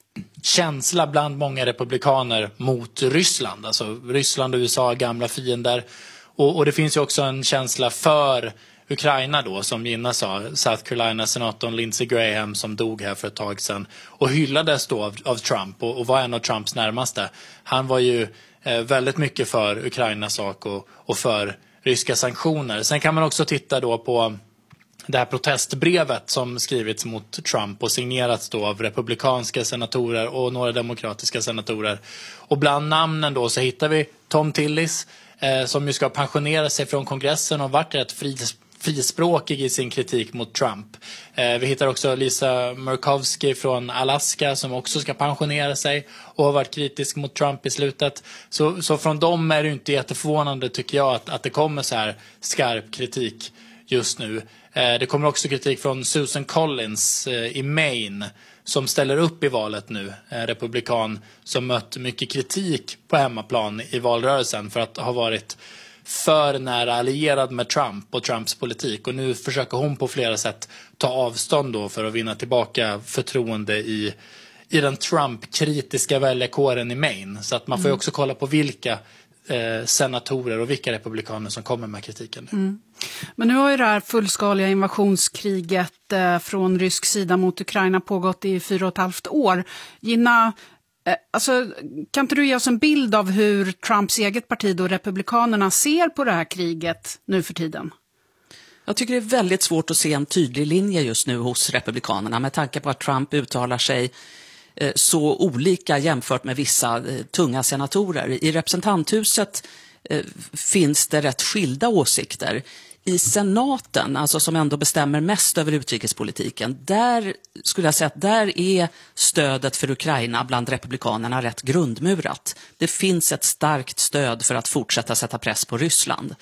känsla bland många republikaner mot Ryssland. Alltså Ryssland och U S A är gamla fiender. Och, och det finns ju också en känsla för Ukraina då, som Gina sa, South Carolina-senatorn Lindsey Graham som dog här för ett tag sedan och hyllades då av, av Trump och, och var en av Trumps närmaste. Han var ju eh, väldigt mycket för Ukrainas sak och, och för ryska sanktioner. Sen kan man också titta då på det här protestbrevet som skrivits mot Trump och signerats då av republikanska senatorer och några demokratiska senatorer. Och bland namnen då så hittar vi Tom Tillis eh, som ju ska pensionera sig från kongressen och varit rätt fri, frispråkig i sin kritik mot Trump. Eh, vi hittar också Lisa Murkowski från Alaska som också ska pensionera sig och har varit kritisk mot Trump i slutet. Så, så från dem är det inte jätteförvånande tycker jag att, att det kommer så här skarp kritik just nu. Eh, det kommer också kritik från Susan Collins eh, i Maine som ställer upp i valet nu. En republikan som mött mycket kritik på hemmaplan i valrörelsen för att ha varit för nära allierad med Trump och Trumps politik. Och nu försöker hon på flera sätt ta avstånd då för att vinna tillbaka förtroende i, i den Trump-kritiska väljarkåren i Maine. Så att man får ju också kolla på vilka eh, senatorer och vilka republikaner som kommer med kritiken. Mm. Men nu har ju det här fullskaliga invasionskriget eh, från rysk sida mot Ukraina pågått i fyra och ett halvt år. Gina, eh, alltså, kan inte du ge oss en bild av hur Trumps eget parti och republikanerna ser på det här kriget nu för tiden? Jag tycker det är väldigt svårt att se en tydlig linje just nu hos republikanerna med tanke på att Trump uttalar sig eh, så olika jämfört med vissa eh, tunga senatorer. I representanthuset eh, finns det rätt skilda åsikter. I senaten, alltså som ändå bestämmer mest över utrikespolitiken, där skulle jag säga att där är stödet för Ukraina bland republikanerna rätt grundmurat. Det finns ett starkt stöd för att fortsätta sätta press på Ryssland.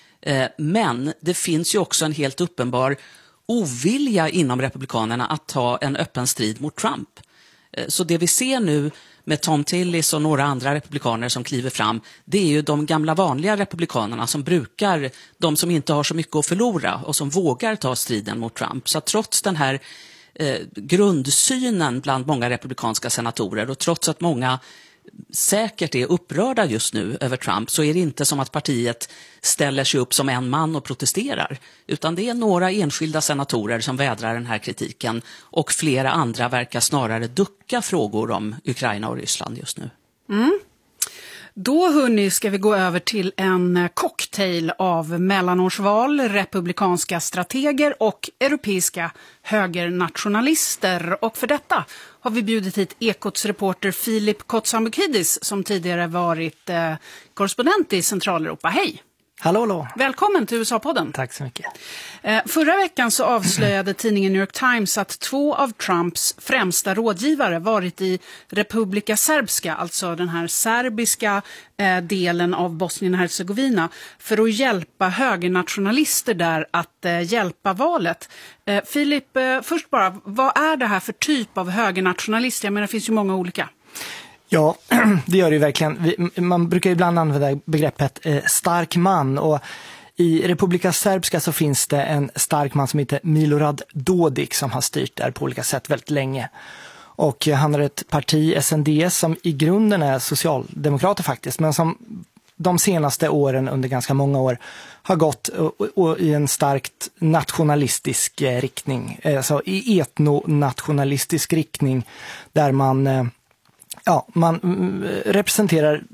Men det finns ju också en helt uppenbar ovilja inom republikanerna att ta en öppen strid mot Trump. Så det vi ser nu med Tom Tillis och några andra republikaner som kliver fram, det är ju de gamla vanliga republikanerna som brukar, de som inte har så mycket att förlora och som vågar ta striden mot Trump. Så trots den här eh, grundsynen bland många republikanska senatorer och trots att många säkert är upprörda just nu över Trump, så är det inte som att partiet ställer sig upp som en man och protesterar, utan det är några enskilda senatorer som vädrar den här kritiken och flera andra verkar snarare ducka frågor om Ukraina och Ryssland just nu. Mm. Då hörni ska vi gå över till en cocktail av mellanårsval, republikanska strateger och europeiska högernationalister. Och för detta har vi bjudit hit Ekots reporter Filip Kotsambukidis som tidigare varit eh, korrespondent i Centraleuropa. Hej! Hallå, hallå. Välkommen till U S A-podden. Tack så mycket. Eh, förra veckan så avslöjade tidningen New York Times att två av Trumps främsta rådgivare varit i Republika Srpska, alltså den här serbiska eh, delen av Bosnien och Hercegovina, för att hjälpa högernationalister där att eh, hjälpa valet. Eh, Filip, eh, först bara, vad är det här för typ av högernationalister? Jag menar, det finns ju många olika. Ja, det gör det ju verkligen. Man brukar ibland använda begreppet eh, stark man, och i Republika Srpska så finns det en stark man som heter Milorad Dodik som har styrt där på olika sätt väldigt länge. Och han har ett parti, S N D S, som i grunden är socialdemokrater faktiskt, men som de senaste åren, under ganska många år, har gått och, och, i en starkt nationalistisk eh, riktning. Alltså i etnonationalistisk riktning där man, eh, ja, man mm, representerar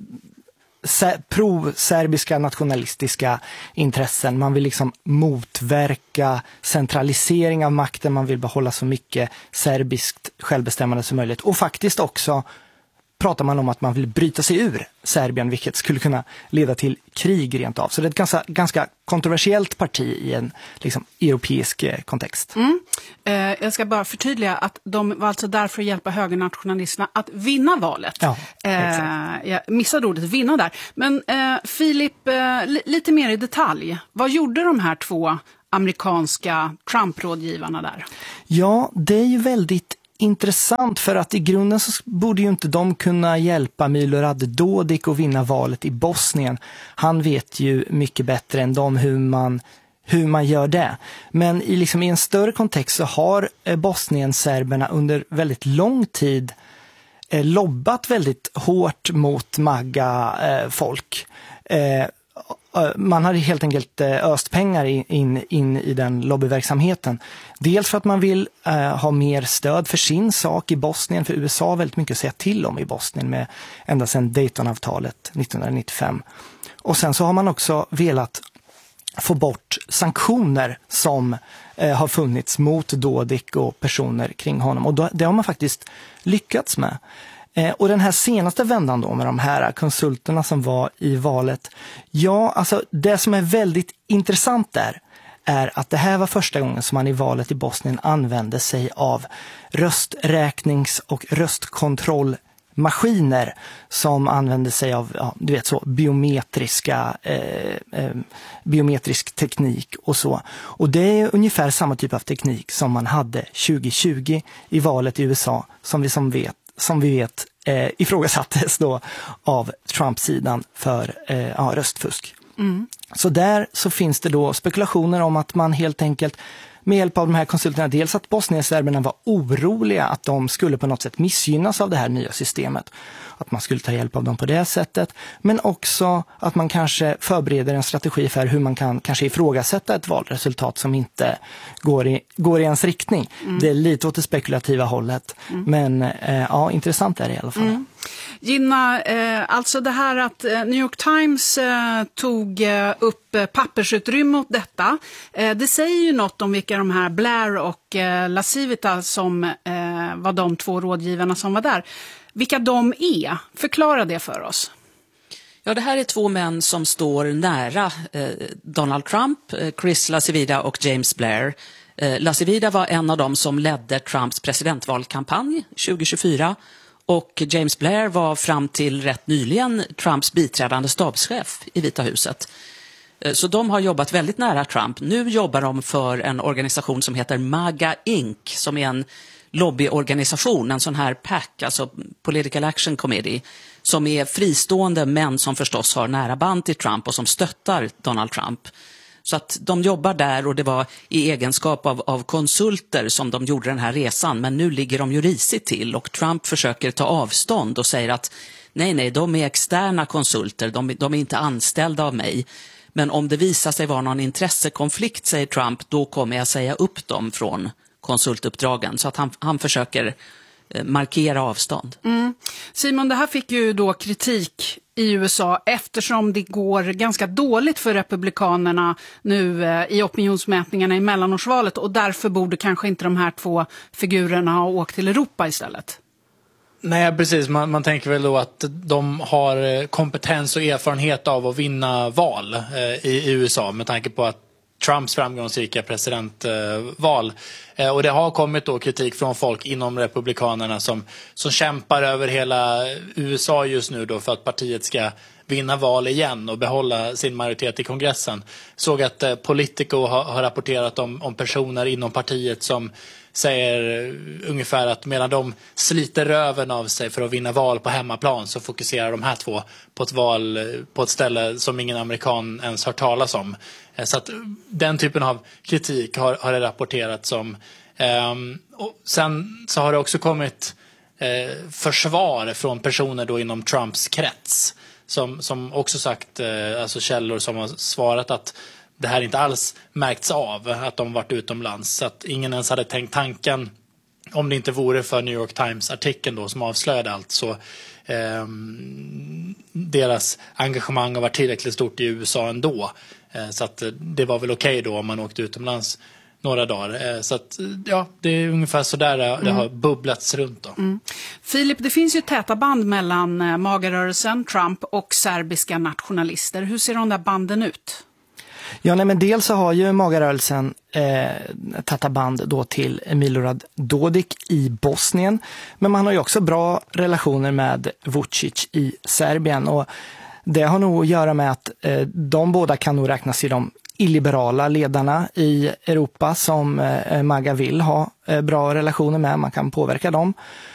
pro-serbiska nationalistiska intressen. Man vill liksom motverka centralisering av makten. Man vill behålla så mycket serbiskt självbestämmande som möjligt. Och faktiskt också pratar man om att man vill bryta sig ur Serbien, vilket skulle kunna leda till krig rent av. Så det är ett ganska, ganska kontroversiellt parti i en liksom, europeisk kontext. Mm. Eh, jag ska bara förtydliga att de var alltså där för att hjälpa högernationalisterna att vinna valet. Ja, eh, jag missade ordet vinna där. Men eh, Filip, eh, li- lite mer i detalj. Vad gjorde de här två amerikanska Trump-rådgivarna där? Ja, det är ju väldigt intressant, för att i grunden så borde ju inte de kunna hjälpa Milorad Dodik att vinna valet i Bosnien. Han vet ju mycket bättre än dem hur man, hur man gör det. Men i, liksom, i en större kontext så har eh, Bosnien-serberna under väldigt lång tid eh, lobbat väldigt hårt mot MAGA-folk. Eh, Man har helt enkelt öst pengar in, in i den lobbyverksamheten. Dels för att man vill uh, ha mer stöd för sin sak i Bosnien, för U S A har väldigt mycket att säga till om i Bosnien med ända sedan Daytonavtalet nittonhundranittiofem. Och sen så har man också velat få bort sanktioner som uh, har funnits mot Dodik och personer kring honom. Och då, det har man faktiskt lyckats med. Och den här senaste vändan då med de här konsulterna som var i valet. Ja, alltså det som är väldigt intressant där är att det här var första gången som man i valet i Bosnien använde sig av rösträknings- och röstkontrollmaskiner som använde sig av, ja, du vet så, biometriska, eh, eh, biometrisk teknik och så. Och det är ungefär samma typ av teknik som man hade tjugo tjugo i valet i U S A, som vi som vet som vi vet eh, ifrågasattes då av Trump-sidan för eh, ja, röstfusk. Mm. Så där så finns det då spekulationer om att man helt enkelt med hjälp av de här konsulterna, dels att bosnienserberna var oroliga att de skulle på något sätt missgynnas av det här nya systemet. Att man skulle ta hjälp av dem på det sättet. Men också att man kanske förbereder en strategi för hur man kan kanske ifrågasätta ett valresultat som inte går i, går i ens riktning. Mm. Det är lite åt det spekulativa hållet. Mm. Men eh, ja, intressant är det i alla fall. Mm. Gina, eh, alltså det här att eh, New York Times eh, tog eh, upp eh, pappersutrymme åt detta. Eh, det säger ju något om vilka de här Blair och eh, Lasivita som eh, var de två rådgivarna som var där. Vilka de är? Förklara det för oss. Ja, det här är två män som står nära eh, Donald Trump, eh, Chris Lasivita och James Blair. Eh, Lasivita var en av dem som ledde Trumps presidentvalkampanj tjugo tjugofyra. Och James Blair var fram till rätt nyligen Trumps biträdande stabschef i Vita huset. Så de har jobbat väldigt nära Trump. Nu jobbar de för en organisation som heter MAGA Incorporated, som är en lobbyorganisation, en sån här P A C, alltså Political Action Committee, som är fristående men som förstås har nära band till Trump och som stöttar Donald Trump. Så att de jobbar där, och det var i egenskap av, av konsulter som de gjorde den här resan. Men nu ligger de ju risigt till, och Trump försöker ta avstånd och säger att nej, nej, de är externa konsulter, de, de är inte anställda av mig. Men om det visar sig vara någon intressekonflikt, säger Trump, då kommer jag säga upp dem från konsultuppdragen. Så att han, han försöker eh, markera avstånd. Mm. Simon, det här fick ju då kritik i U S A eftersom det går ganska dåligt för republikanerna nu eh, i opinionsmätningarna i mellanårsvalet, och därför borde kanske inte de här två figurerna ha åkt till Europa istället. Nej, precis. Man, man tänker väl då att de har kompetens och erfarenhet av att vinna val eh, i, i U S A, med tanke på att Trumps framgångsrika presidentval. Eh, och det har kommit då kritik från folk inom republikanerna som, som kämpar över hela U S A just nu då för att partiet ska vinna val igen och behålla sin majoritet i kongressen. Såg att eh, Politico har, har rapporterat om, om personer inom partiet som säger ungefär att medan de sliter röven av sig för att vinna val på hemmaplan så fokuserar de här två på ett val på ett ställe som ingen amerikan ens hört talas om. Så att den typen av kritik har, har det rapporterats om. Um, och sen så har det också kommit eh, försvar från personer då inom Trumps krets som, som också sagt, eh, alltså källor som har svarat att det här inte alls märkts av att de varit utomlands. Så att ingen ens hade tänkt tanken, om det inte vore för New York Times-artikeln då som avslöjade allt, så eh, deras engagemang har varit tillräckligt stort i U S A ändå. Eh, så att det var väl okej då om man åkte utomlands några dagar. Eh, så att ja, det är ungefär så där det, mm. det har bubblats runt då. Mm. Filip, det finns ju täta band mellan eh, magarörelsen, Trump och serbiska nationalister. Hur ser de där banden ut? Ja, nej, men dels så har ju magarörelsen eh, tagit band då till Milorad Dodik i Bosnien. Men man har ju också bra relationer med Vučić i Serbien. Och det har nog att göra med att eh, de båda kan nog räknas till de illiberala ledarna i Europa som eh, Maga vill ha eh, bra relationer med. Man kan påverka dem.